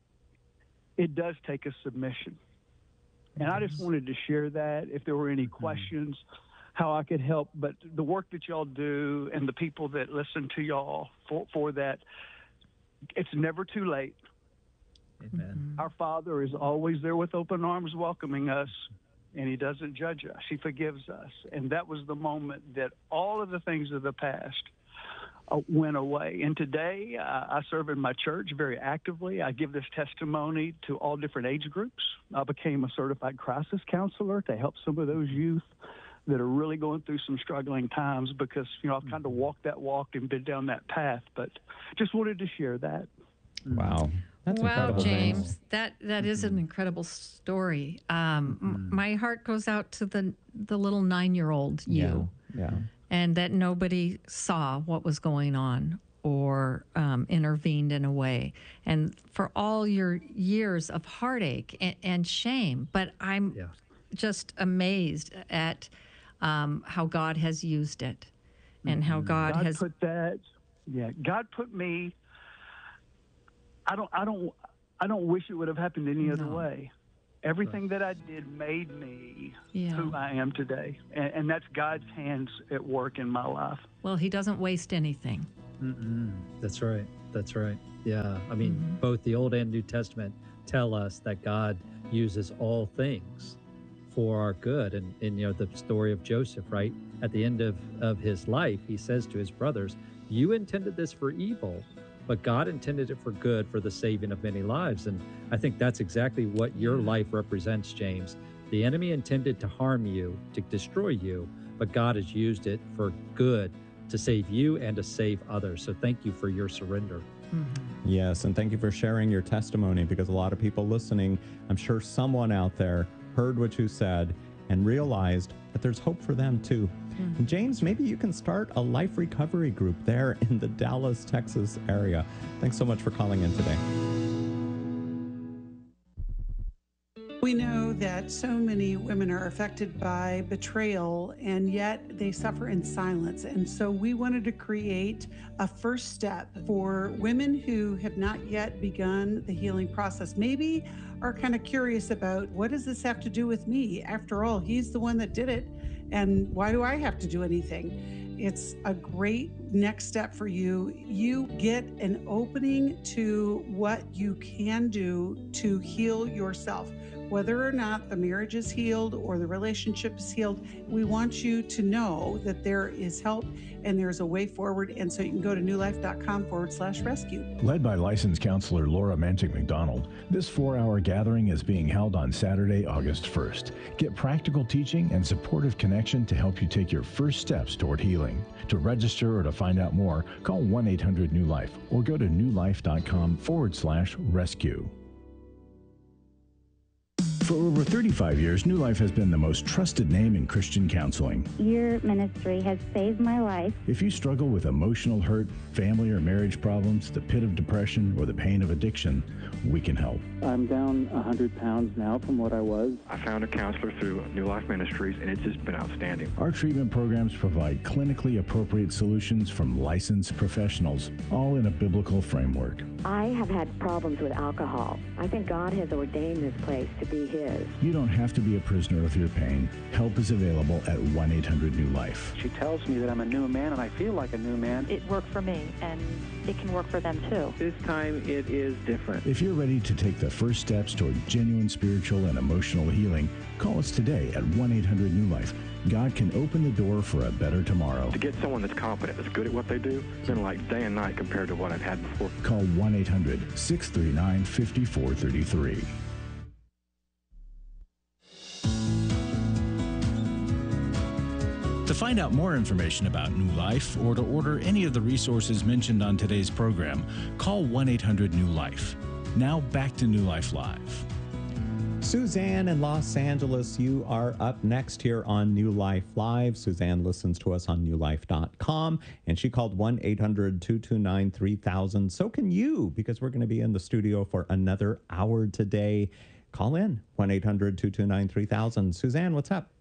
[SPEAKER 14] it does take a submission. And I just wanted to share that. If there were any questions, how I could help. But the work that y'all do and the people that listen to y'all for, for that, it's never too late.
[SPEAKER 1] Amen.
[SPEAKER 14] Our Father is always there with open arms welcoming us, and he doesn't judge us. He forgives us. And that was the moment that all of the things of the past uh, went away. And today uh, I serve in my church very actively. I give this testimony to all different age groups. I became a certified crisis counselor to help some of those youth that are really going through some struggling times because, you know, I've kind of walked that walk and been down that path. But just wanted to share that.
[SPEAKER 3] Wow. That's
[SPEAKER 2] wow,
[SPEAKER 3] incredible.
[SPEAKER 2] James, that that is an incredible story. Um,
[SPEAKER 3] Mm-hmm.
[SPEAKER 2] m- my heart goes out to the the little nine-year-old you,
[SPEAKER 3] Yeah. Yeah.
[SPEAKER 2] and that nobody saw what was going on. or um, intervened in a way. And for all your years of heartache and, and shame, but I'm
[SPEAKER 1] Yeah.
[SPEAKER 2] just amazed at um, how God has used it and how God,
[SPEAKER 14] God
[SPEAKER 2] has
[SPEAKER 14] put that. Yeah, God put me. I don't. I don't. I don't wish it would have happened any other
[SPEAKER 2] No.
[SPEAKER 14] way. Everything that I did made me
[SPEAKER 2] Yeah.
[SPEAKER 14] who I am today, and, and that's God's hands at work in my life.
[SPEAKER 2] Well, he doesn't waste anything.
[SPEAKER 1] Mm-mm. That's right. That's right. Yeah. I mean,
[SPEAKER 2] Mm-hmm.
[SPEAKER 1] both the Old and New Testament tell us that God uses all things for our good. And, and you know, the story of Joseph, right? At the end of, of his life, he says to his brothers, you intended this for evil, but God intended it for good, for the saving of many lives. And I think that's exactly what your life represents, James. The enemy intended to harm you, to destroy you, but God has used it for good, to save you and to save others. So thank you for your surrender.
[SPEAKER 3] Yes, and thank you for sharing your testimony, because a lot of people listening, I'm sure someone out there heard what you said and realized that there's hope for them too. And James, maybe you can start a life recovery group there in the Dallas, Texas area. Thanks so much for calling in today.
[SPEAKER 12] We know that so many women are affected by betrayal, and yet they suffer in silence. And so we wanted to create a first step for women who have not yet begun the healing process. Maybe are kind of curious about, what does this have to do with me? After all, he's the one that did it. And why do I have to do anything? It's a great next step for you. You get an opening to what you can do to heal yourself. Whether or not the marriage is healed or the relationship is healed, we want you to know that there is help and there's a way forward. And so you can go to newlife.com forward slash rescue.
[SPEAKER 8] Led by licensed counselor Laura Mantic McDonald, this four-hour gathering is being held on Saturday, August first. Get practical teaching and supportive connection to help you take your first steps toward healing. To register or to find out more, call one eight hundred new life or go to newlife.com forward slash rescue. For over thirty-five years, New Life has been the most trusted name in Christian counseling.
[SPEAKER 15] Your ministry has saved my life.
[SPEAKER 8] If you struggle with emotional hurt, family or marriage problems, the pit of depression, or the pain of addiction, we can help.
[SPEAKER 16] I'm down one hundred pounds now from what I was.
[SPEAKER 17] I found a counselor through New Life Ministries, and it's just been outstanding.
[SPEAKER 8] Our treatment programs provide clinically appropriate solutions from licensed professionals, all in a biblical framework.
[SPEAKER 15] I have had problems with alcohol. I think God has ordained this place to be His.
[SPEAKER 8] You don't have to be a prisoner of your pain. Help is available at one eight hundred new life.
[SPEAKER 16] She tells me that I'm a new man, and I feel like a new man.
[SPEAKER 9] It worked for me, and it can work for them too.
[SPEAKER 16] This time it is different.
[SPEAKER 8] If you're ready to take the first steps toward genuine spiritual and emotional healing, call us today at one eight hundred new life. God can open the door for a better tomorrow.
[SPEAKER 17] To get someone that's competent, that's good at what they do, it's been like day and night compared to what I've had before.
[SPEAKER 8] Call one eight hundred six three nine five four three three.
[SPEAKER 18] To find out more information about New Life or to order any of the resources mentioned on today's program, call one eight hundred new life. Now back to New Life Live.
[SPEAKER 3] Suzanne in Los Angeles, you are up next here on New Life Live. Suzanne listens to us on new life dot com, and she called one eight hundred two two nine three thousand. So can you, because we're going to be in the studio for another hour today. Call in, one eight hundred two two nine three thousand. Suzanne, what's up?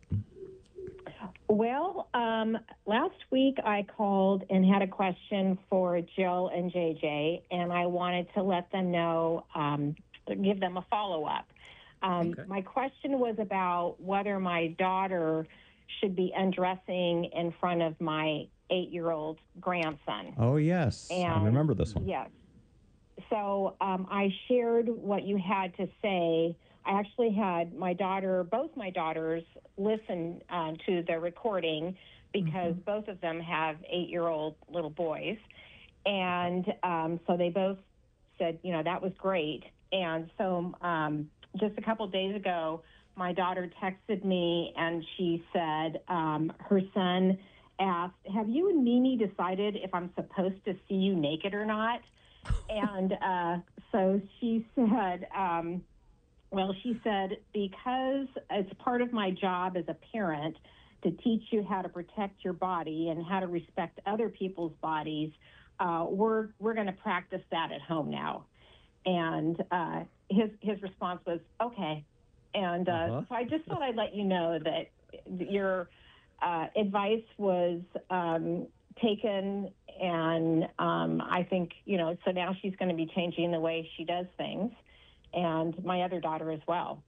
[SPEAKER 19] Well, um, last week I called and had a question for Jill and J J, and I wanted to let them know, um, give them a follow-up. Um, okay. My question was about whether my daughter should be undressing in front of my eight-year-old grandson.
[SPEAKER 3] Oh, yes.
[SPEAKER 19] And,
[SPEAKER 3] I remember this one.
[SPEAKER 19] Yes. So um, I shared what you had to say. I actually had my daughter, both my daughters, listen uh, to the recording because mm-hmm. both of them have eight-year-old little boys. And um, so they both said, you know, that was great. And so um, just a couple days ago, my daughter texted me and she said um, her son asked, have you and Mimi decided if I'm supposed to see you naked or not? And uh, so she said... Um, Well, she said, because it's part of my job as a parent to teach you how to protect your body and how to respect other people's bodies, uh, we're we're going to practice that at home now. And uh, his his response was, okay. And uh,
[SPEAKER 1] Uh-huh.
[SPEAKER 19] so I just thought I'd let you know that your uh, advice was um, taken, and um, I think, you know, so now she's going to be changing the way she does things, and my other daughter as well.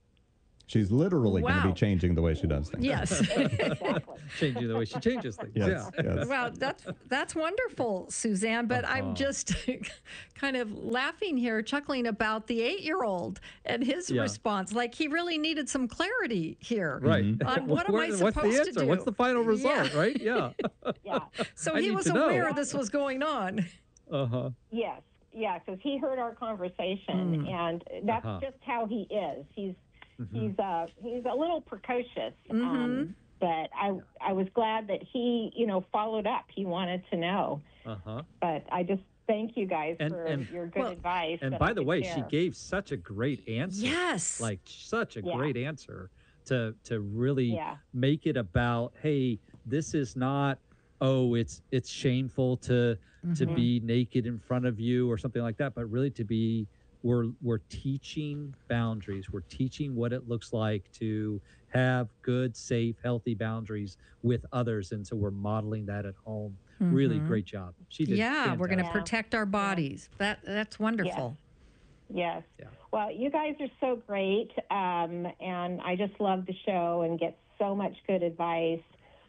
[SPEAKER 3] She's literally going to
[SPEAKER 2] Wow.
[SPEAKER 3] be changing the way she does things.
[SPEAKER 2] Yes.
[SPEAKER 1] Changing the way she changes things.
[SPEAKER 3] Yes,
[SPEAKER 1] Yeah.
[SPEAKER 3] yes.
[SPEAKER 2] Well, that's that's wonderful, Suzanne. But I'm
[SPEAKER 1] Uh-huh.
[SPEAKER 2] just kind of laughing here, chuckling about the eight-year-old and his
[SPEAKER 1] Yeah.
[SPEAKER 2] response. Like he really needed some clarity here.
[SPEAKER 1] Right.
[SPEAKER 2] On what am I
[SPEAKER 1] What's
[SPEAKER 2] supposed
[SPEAKER 1] the
[SPEAKER 2] to
[SPEAKER 1] answer?
[SPEAKER 2] do?
[SPEAKER 1] What's the final result,
[SPEAKER 2] Yeah.
[SPEAKER 1] right? Yeah.
[SPEAKER 19] Yeah.
[SPEAKER 2] So
[SPEAKER 1] I
[SPEAKER 2] he
[SPEAKER 1] need
[SPEAKER 2] was
[SPEAKER 1] to know.
[SPEAKER 2] aware this was going on.
[SPEAKER 1] Uh-huh.
[SPEAKER 19] Yes, yeah, because he heard our conversation,
[SPEAKER 2] Mm.
[SPEAKER 19] and that's
[SPEAKER 1] Uh-huh.
[SPEAKER 19] just how he is. He's
[SPEAKER 1] Mhm.
[SPEAKER 19] he's uh he's a little precocious,
[SPEAKER 2] Mhm.
[SPEAKER 19] um, but I I was glad that he you know followed up. He wanted to know,
[SPEAKER 1] Uh-huh.
[SPEAKER 19] but I just thank you guys
[SPEAKER 1] And-
[SPEAKER 19] for
[SPEAKER 1] and-
[SPEAKER 19] your good
[SPEAKER 2] Well,
[SPEAKER 19] advice.
[SPEAKER 1] And
[SPEAKER 19] that
[SPEAKER 1] by
[SPEAKER 19] I
[SPEAKER 1] the
[SPEAKER 19] could
[SPEAKER 1] way, she
[SPEAKER 19] share.
[SPEAKER 1] gave such a great answer.
[SPEAKER 2] Yes.
[SPEAKER 1] Like such a
[SPEAKER 19] Yeah.
[SPEAKER 1] great answer to to really
[SPEAKER 19] Yeah.
[SPEAKER 1] make it about, hey, this is not, oh, it's it's shameful to to
[SPEAKER 2] Mhm.
[SPEAKER 1] be naked in front of you or something like that, but really to be we're we're teaching boundaries. We're teaching what it looks like to have good, safe, healthy boundaries with others, and so we're modeling that at home. Really
[SPEAKER 2] Mhm.
[SPEAKER 1] great job. She did.
[SPEAKER 2] Yeah, we're going to
[SPEAKER 1] fantastic.
[SPEAKER 2] protect our bodies. That that's wonderful.
[SPEAKER 19] Yes.
[SPEAKER 1] Yeah.
[SPEAKER 19] Well, you guys are so great, um, and I just love the show and get so much good advice.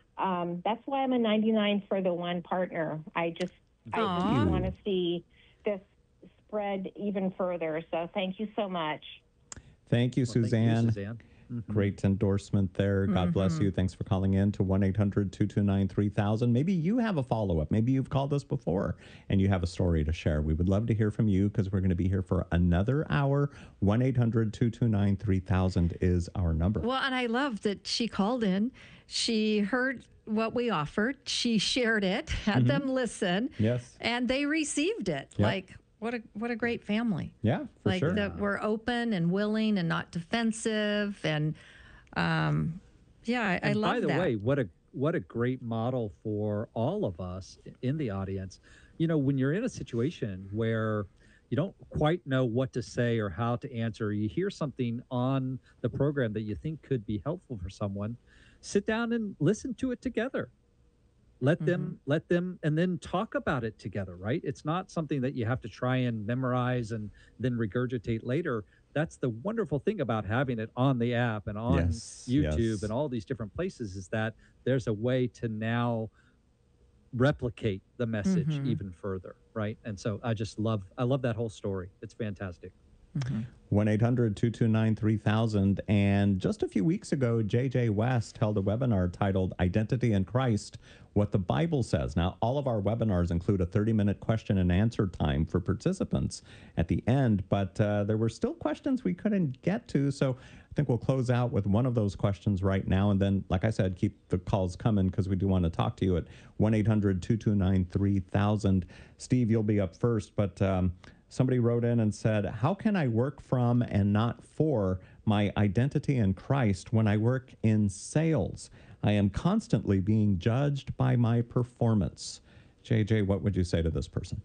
[SPEAKER 19] Um, that's why I'm a ninety-nine for the one partner. I just, I
[SPEAKER 2] Aw.
[SPEAKER 19] just want to see this spread even further. So thank you so much.
[SPEAKER 3] Thank you,
[SPEAKER 1] Well, thank you,
[SPEAKER 3] Suzanne.
[SPEAKER 1] Suzanne. Mhm.
[SPEAKER 3] Great endorsement there. God bless
[SPEAKER 2] Mhm.
[SPEAKER 3] you. Thanks for calling in to one eight hundred two two nine three thousand. Maybe you have a follow up. Maybe you've called us before and you have a story to share. We would love to hear from you because we're going to be here for another hour. one eight hundred two two nine three thousand is our number.
[SPEAKER 2] Well, and I love that she called in. She heard what we offered. She shared it, had
[SPEAKER 3] Mhm.
[SPEAKER 2] them listen,
[SPEAKER 3] Yes.
[SPEAKER 2] and they received it.
[SPEAKER 3] Yeah.
[SPEAKER 2] Like what a what a great family.
[SPEAKER 3] Yeah, for
[SPEAKER 2] like
[SPEAKER 3] sure.
[SPEAKER 2] that we're open and willing and not defensive, and um, yeah, I, I
[SPEAKER 1] And
[SPEAKER 2] love
[SPEAKER 1] by the
[SPEAKER 2] that.
[SPEAKER 1] way, what a what a great model for all of us in the audience. You know, when you're in a situation where you don't quite know what to say or how to answer, you hear something on the program that you think could be helpful for someone, sit down and listen to it together. Let them let them and then talk about it together, right? It's not something that you have to try and memorize and then regurgitate later. That's the wonderful thing about having it on the app and on
[SPEAKER 3] Yes,
[SPEAKER 1] YouTube
[SPEAKER 3] yes.
[SPEAKER 1] and all these different places, is that there's a way to now replicate the message
[SPEAKER 2] Mhm.
[SPEAKER 1] even further, right? And so I just love I love that whole story. It's fantastic.
[SPEAKER 3] one eight hundred two two nine three thousand. And just a few weeks ago, J J West held a webinar titled Identity in Christ, What the Bible Says. Now, all of our webinars include a thirty minute question and answer time for participants at the end, but uh, there were still questions we couldn't get to. So I think we'll close out with one of those questions right now. And then, like I said, keep the calls coming because we do want to talk to you at one eight hundred two two nine three thousand. Steve, you'll be up first, but um, somebody wrote in and said, how can I work from and not for my identity in Christ when I work in sales? I am constantly being judged by my performance. J J, what would you say to this person?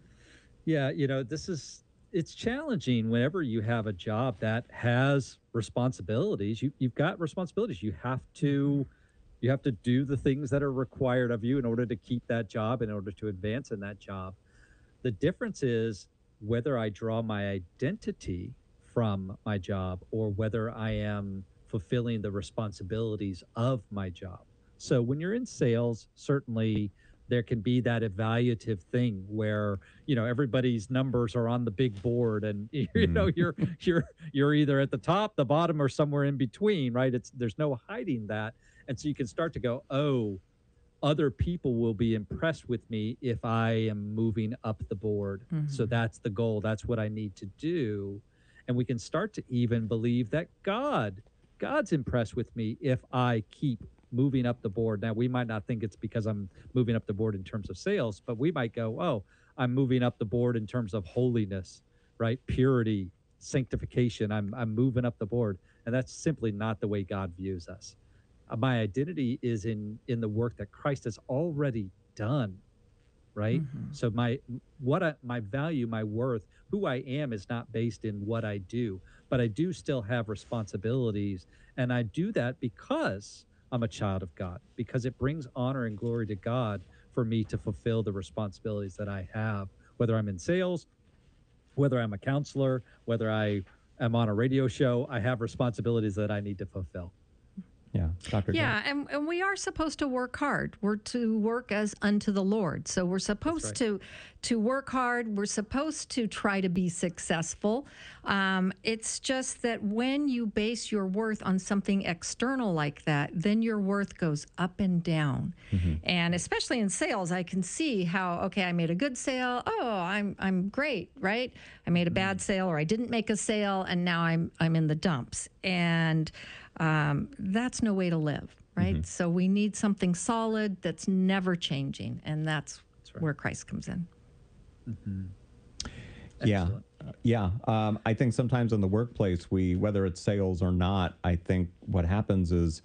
[SPEAKER 1] Yeah, you know, this is it's challenging whenever you have a job that has responsibilities. You you've got responsibilities. You have to you have to do the things that are required of you in order to keep that job, in order to advance in that job. The difference is whether I draw my identity from my job or whether I am fulfilling the responsibilities of my job. So when you're in sales, certainly there can be that evaluative thing where, you know, everybody's numbers are on the big board and you know you're you're you're either at the top, the bottom, or somewhere in between, right? It's there's no hiding that. And so you can start to go, oh, other people will be impressed with me if I am moving up the board. So
[SPEAKER 2] Mhm.
[SPEAKER 1] that's the goal. That's what I need to do. And we can start to even believe that God, God's impressed with me if I keep moving up the board. Now, we might not think it's because I'm moving up the board in terms of sales, but we might go, oh, I'm moving up the board in terms of holiness, right? Purity, sanctification. I'm, I'm moving up the board. And that's simply not the way God views us. Uh, my identity is in in the work that Christ has already done. right?
[SPEAKER 2] Mm-hmm.
[SPEAKER 1] So my what I, my value, my worth, who I am is not based in what I do, but I do still have responsibilities, and I do that because I'm a child of God, because it brings honor and glory to God for me to fulfill the responsibilities that I have, whether I'm in sales, whether I'm a counselor, whether I am on a radio show. I have responsibilities that I need to fulfill.
[SPEAKER 3] Yeah, Doctor
[SPEAKER 2] Yeah, and, and we are supposed to work hard. We're to work as unto the Lord. So we're supposed
[SPEAKER 1] right.
[SPEAKER 2] to to work hard. We're supposed to try to be successful. Um, it's just that when you base your worth on something external like that, then your worth goes up and down.
[SPEAKER 3] Mm-hmm.
[SPEAKER 2] And especially in sales, I can see how, okay, I made a good sale. Oh, I'm I'm great, right? I made a bad sale, or I didn't make a sale, and now I'm I'm in the dumps. And Um, that's no way to live, right?
[SPEAKER 3] Mm-hmm.
[SPEAKER 2] So we need something solid that's never changing, and that's,
[SPEAKER 1] right.
[SPEAKER 2] where Christ comes in.
[SPEAKER 1] Mm-hmm.
[SPEAKER 3] Yeah.
[SPEAKER 1] Excellent.
[SPEAKER 3] Yeah. Um, I think sometimes in the workplace, we, whether it's sales or not, I think what happens is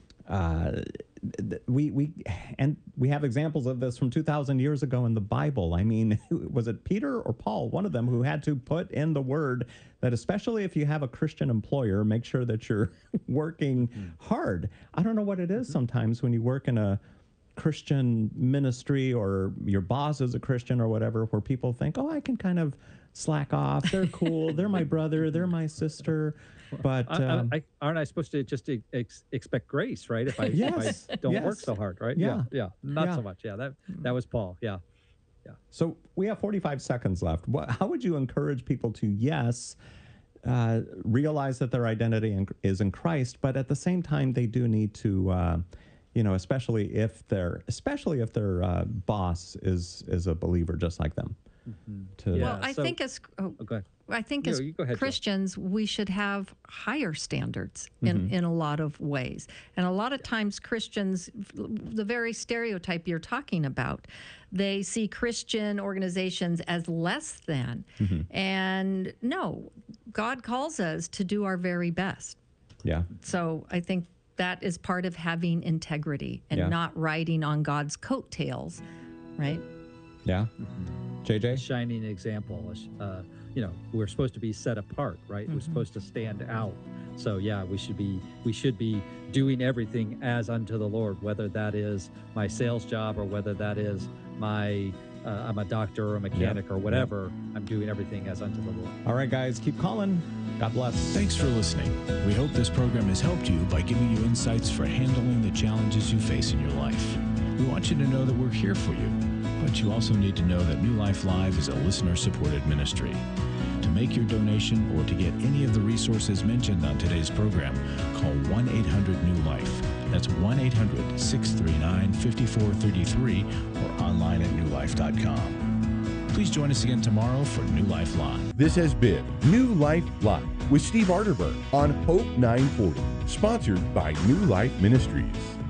[SPEAKER 3] uh, th- we, we, and we have examples of this from two thousand years ago in the Bible. I mean, was it Peter or Paul, one of them, who had to put in the word that especially if you have a Christian employer, make sure that you're working mm-hmm. hard. I don't know what it is mm-hmm. sometimes when you work in a Christian ministry or your boss is a Christian or whatever, where people think, oh, I can kind of slack off. They're cool. They're my brother. They're my sister. But um,
[SPEAKER 1] I, I, aren't I supposed to just ex- expect grace, right? If I,
[SPEAKER 3] yes,
[SPEAKER 1] if I don't
[SPEAKER 3] yes.
[SPEAKER 1] work so hard, right?
[SPEAKER 3] Yeah,
[SPEAKER 1] yeah, yeah. not
[SPEAKER 3] yeah.
[SPEAKER 1] so much. Yeah, that that was Paul. Yeah, yeah.
[SPEAKER 3] So we have forty-five seconds left. What, how would you encourage people to, yes, uh, realize that their identity in, is in Christ, but at the same time they do need to, uh, you know, especially if their especially if their uh, boss is is a believer just like them.
[SPEAKER 1] Mm-hmm.
[SPEAKER 3] To,
[SPEAKER 2] well, I so, think as oh,
[SPEAKER 1] oh, go ahead.
[SPEAKER 2] I think
[SPEAKER 1] no,
[SPEAKER 2] as
[SPEAKER 1] ahead,
[SPEAKER 2] Christians, Joe. we should have higher standards in,
[SPEAKER 3] mm-hmm.
[SPEAKER 2] in a lot of ways. And a lot of times Christians, the very stereotype you're talking about, they see Christian organizations as less than.
[SPEAKER 3] Mm-hmm.
[SPEAKER 2] And no, God calls us to do our very best.
[SPEAKER 3] Yeah.
[SPEAKER 2] So I think that is part of having integrity and
[SPEAKER 3] yeah.
[SPEAKER 2] not riding on God's coattails, right?
[SPEAKER 3] Yeah.
[SPEAKER 1] Mm-hmm.
[SPEAKER 3] J J?
[SPEAKER 1] A shining example. Uh, you know, we're supposed to be set apart, right? Mm-hmm. We're supposed to stand out. So yeah, we should be we should be doing everything as unto the Lord, whether that is my sales job or whether that is my uh, I'm a doctor or a mechanic
[SPEAKER 3] yep.
[SPEAKER 1] or whatever. Yep. I'm doing everything as unto the Lord.
[SPEAKER 3] All right, guys, keep calling. God bless.
[SPEAKER 18] Thanks for listening. We hope this program has helped you by giving you insights for handling the challenges you face in your life. We want you to know that we're here for you, but you also need to know that New Life Live is a listener-supported ministry. To make your donation or to get any of the resources mentioned on today's program, call one eight hundred new life. That's one eight hundred, six three nine, five four three three or online at new life dot com. Please join us again tomorrow for New Life Live.
[SPEAKER 20] This has been New Life Live with Steve Arterburn on Hope nine forty, sponsored by New Life Ministries.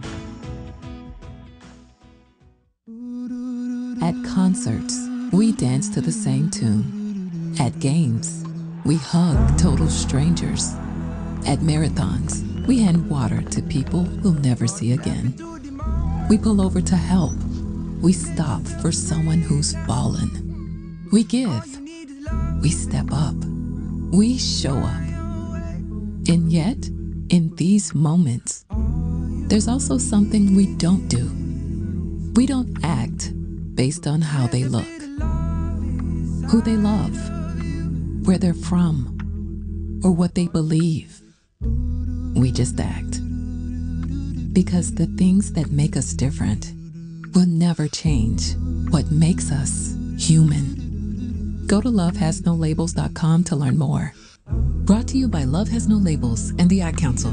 [SPEAKER 21] At concerts, we dance to the same tune. At games, we hug total strangers. At marathons, we hand water to people we'll never see again. We pull over to help. We stop for someone who's fallen. We give. We step up. We show up. And yet, in these moments, there's also something we don't do. We don't act based on how they look, who they love, where they're from, or what they believe. We just act. Because the things that make us different will never change what makes us human. Go to love has no labels dot com to learn more. Brought to you by Love Has No Labels and the Ad Council.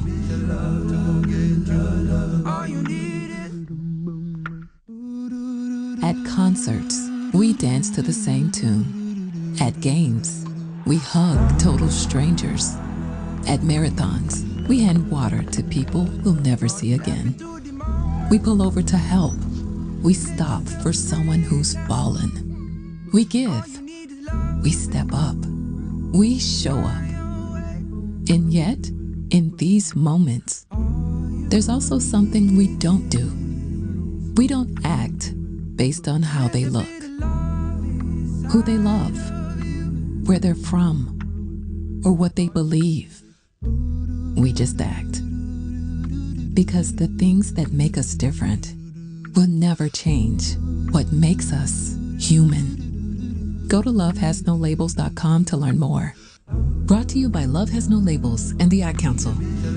[SPEAKER 21] At concerts, we dance to the same tune. At games, we hug total strangers. At marathons, we hand water to people we'll never see again. We pull over to help. We stop for someone who's fallen. We give. We step up. We show up. And yet, in these moments, there's also something we don't do. We don't act based on how they look, who they love, where they're from, or what they believe. We just act. Because the things that make us different will never change what makes us human. Go to love has no labels dot com to learn more. Brought to you by Love Has No Labels and the Ad Council.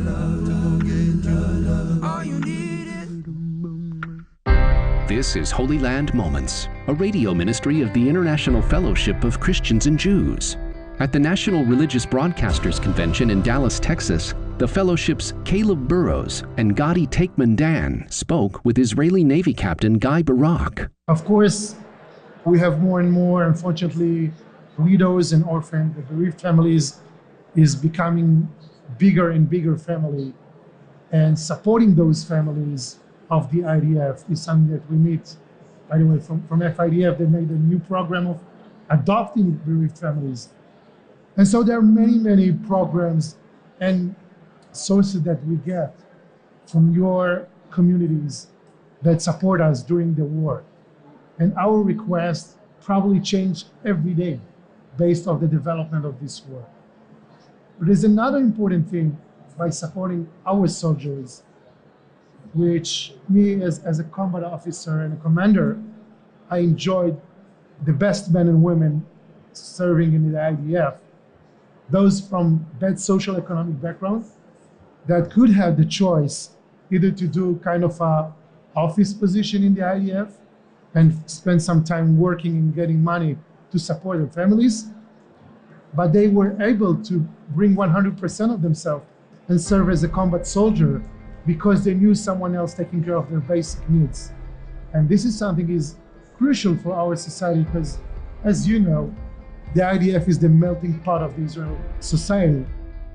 [SPEAKER 4] This is Holy Land Moments, a radio ministry of the International Fellowship of Christians and Jews. At the National Religious Broadcasters Convention in Dallas, Texas, the fellowship's Caleb Burrows and Gadi Takeman Dan spoke with Israeli Navy Captain Guy Barak.
[SPEAKER 22] Of course, we have more and more, unfortunately, widows and orphans. The bereaved families is becoming bigger and bigger family. And supporting those families of the I D F is something that we meet. By the way, from, from F I D F, they made a new program of adopting bereaved families. And so there are many, many programs and sources that we get from your communities that support us during the war. And our requests probably change every day based on the development of this war. But there's another important thing by supporting our soldiers, which me as, as a combat officer and a commander, I enjoyed the best men and women serving in the I D F, those from bad social economic background that could have the choice either to do kind of a office position in the I D F and spend some time working and getting money to support their families, but they were able to bring one hundred percent of themselves and serve as a combat soldier because they knew someone else taking care of their basic needs. And this is something is crucial for our society because, as you know, the I D F is the melting pot of the Israeli society.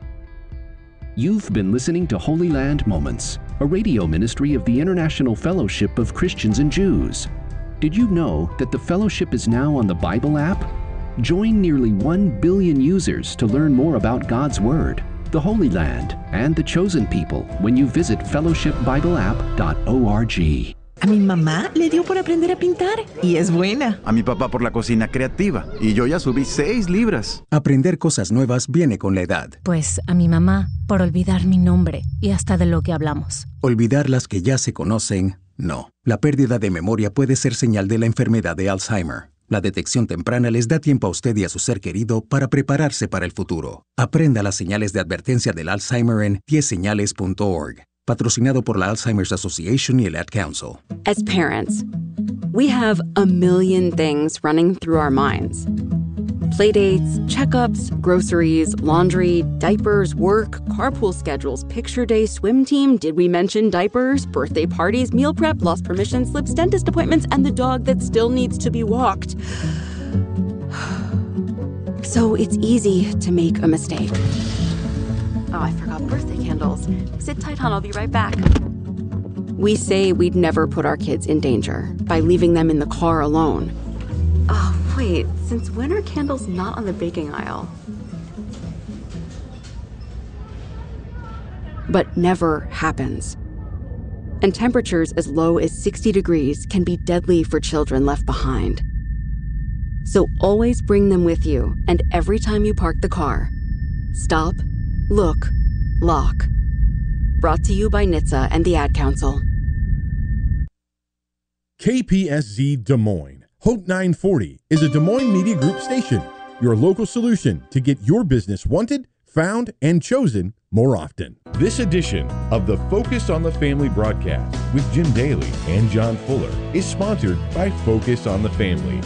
[SPEAKER 4] You've been listening to Holy Land Moments, a radio ministry of the International Fellowship of Christians and Jews. Did you know that the fellowship is now on the Bible app? Join nearly one billion users to learn more about God's Word, the Holy Land, and the chosen people when you visit fellowship bible app dot org.
[SPEAKER 23] A mi mamá le dio por aprender a pintar y es buena.
[SPEAKER 24] A mi papá por la cocina creativa y yo ya subí seis libras.
[SPEAKER 25] Aprender cosas nuevas viene con la edad.
[SPEAKER 26] Pues a mi mamá por olvidar mi nombre y hasta de lo que hablamos.
[SPEAKER 25] Olvidar las que ya se conocen, no. La pérdida de memoria puede ser señal de la enfermedad de Alzheimer. La detección temprana les da tiempo a usted y a su ser querido para prepararse para el futuro. Aprenda las señales de advertencia del Alzheimer en diez señales punto org. Patrocinado por la Alzheimer's Association y el Ad Council.
[SPEAKER 27] As parents, we have a million things running through our minds. Playdates, checkups, groceries, laundry, diapers, work, carpool schedules, picture day, swim team, did we mention diapers, birthday parties, meal prep, lost permission slips, dentist appointments, and the dog that still needs to be walked. So it's easy to make a mistake. Oh, I forgot birthday candles. Sit tight, hon, I'll be right back. We say we'd never put our kids in danger by leaving them in the car alone. Oh, wait, since when are candles not on the baking aisle? But never happens. And temperatures as low as sixty degrees can be deadly for children left behind. So always bring them with you, and every time you park the car, stop, look, lock. Brought to you by N H T S A and the Ad Council.
[SPEAKER 20] K P S Z Des Moines, Hope nine forty is a Des Moines Media Group station, your local solution to get your business wanted, found, and chosen more often. This edition of the Focus on the Family broadcast with Jim Daly and John Fuller is sponsored by Focus on the Family.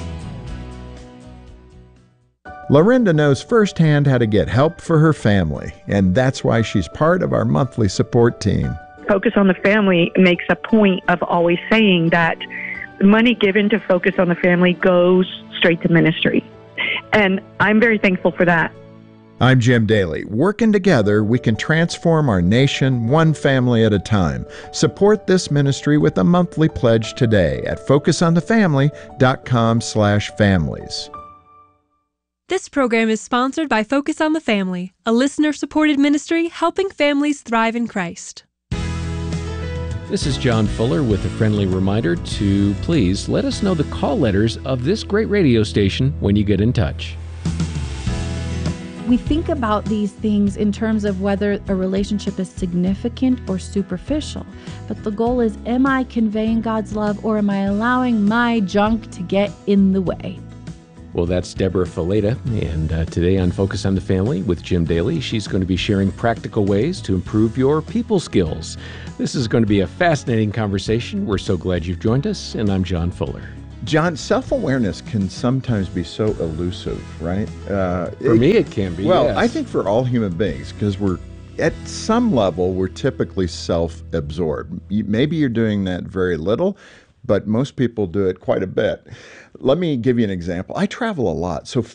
[SPEAKER 28] Lorinda knows firsthand how to get help for her family, and that's why she's part of our monthly support team.
[SPEAKER 29] Focus on the Family makes a point of always saying that money given to Focus on the Family goes straight to ministry. And I'm very thankful for that.
[SPEAKER 28] I'm Jim Daly. Working together, we can transform our nation one family at a time. Support this ministry with a monthly pledge today at focus on the family dot com slash families.
[SPEAKER 30] This program is sponsored by Focus on the Family, a listener-supported ministry helping families thrive in Christ.
[SPEAKER 5] This is John Fuller with a friendly reminder to please let us know the call letters of this great radio station when you get in touch.
[SPEAKER 6] We think about these things in terms of whether a relationship is significant or superficial. But the goal is, am I conveying God's love, or am I allowing my junk to get in the way?
[SPEAKER 5] Well, that's Deborah Fileta, and uh, today on Focus on the Family with Jim Daly, she's going to be sharing practical ways to improve your people skills. This is going to be a fascinating conversation. We're so glad you've joined us, and I'm John Fuller.
[SPEAKER 28] John, self-awareness can sometimes be so elusive, right? Uh,
[SPEAKER 5] for it, me, it can be,
[SPEAKER 28] Well,
[SPEAKER 5] yes.
[SPEAKER 28] I think for all human beings, because we're, at some level, we're typically self-absorbed. You, maybe you're doing that very little, but most people do it quite a bit. Let me give you an example. I travel a lot, so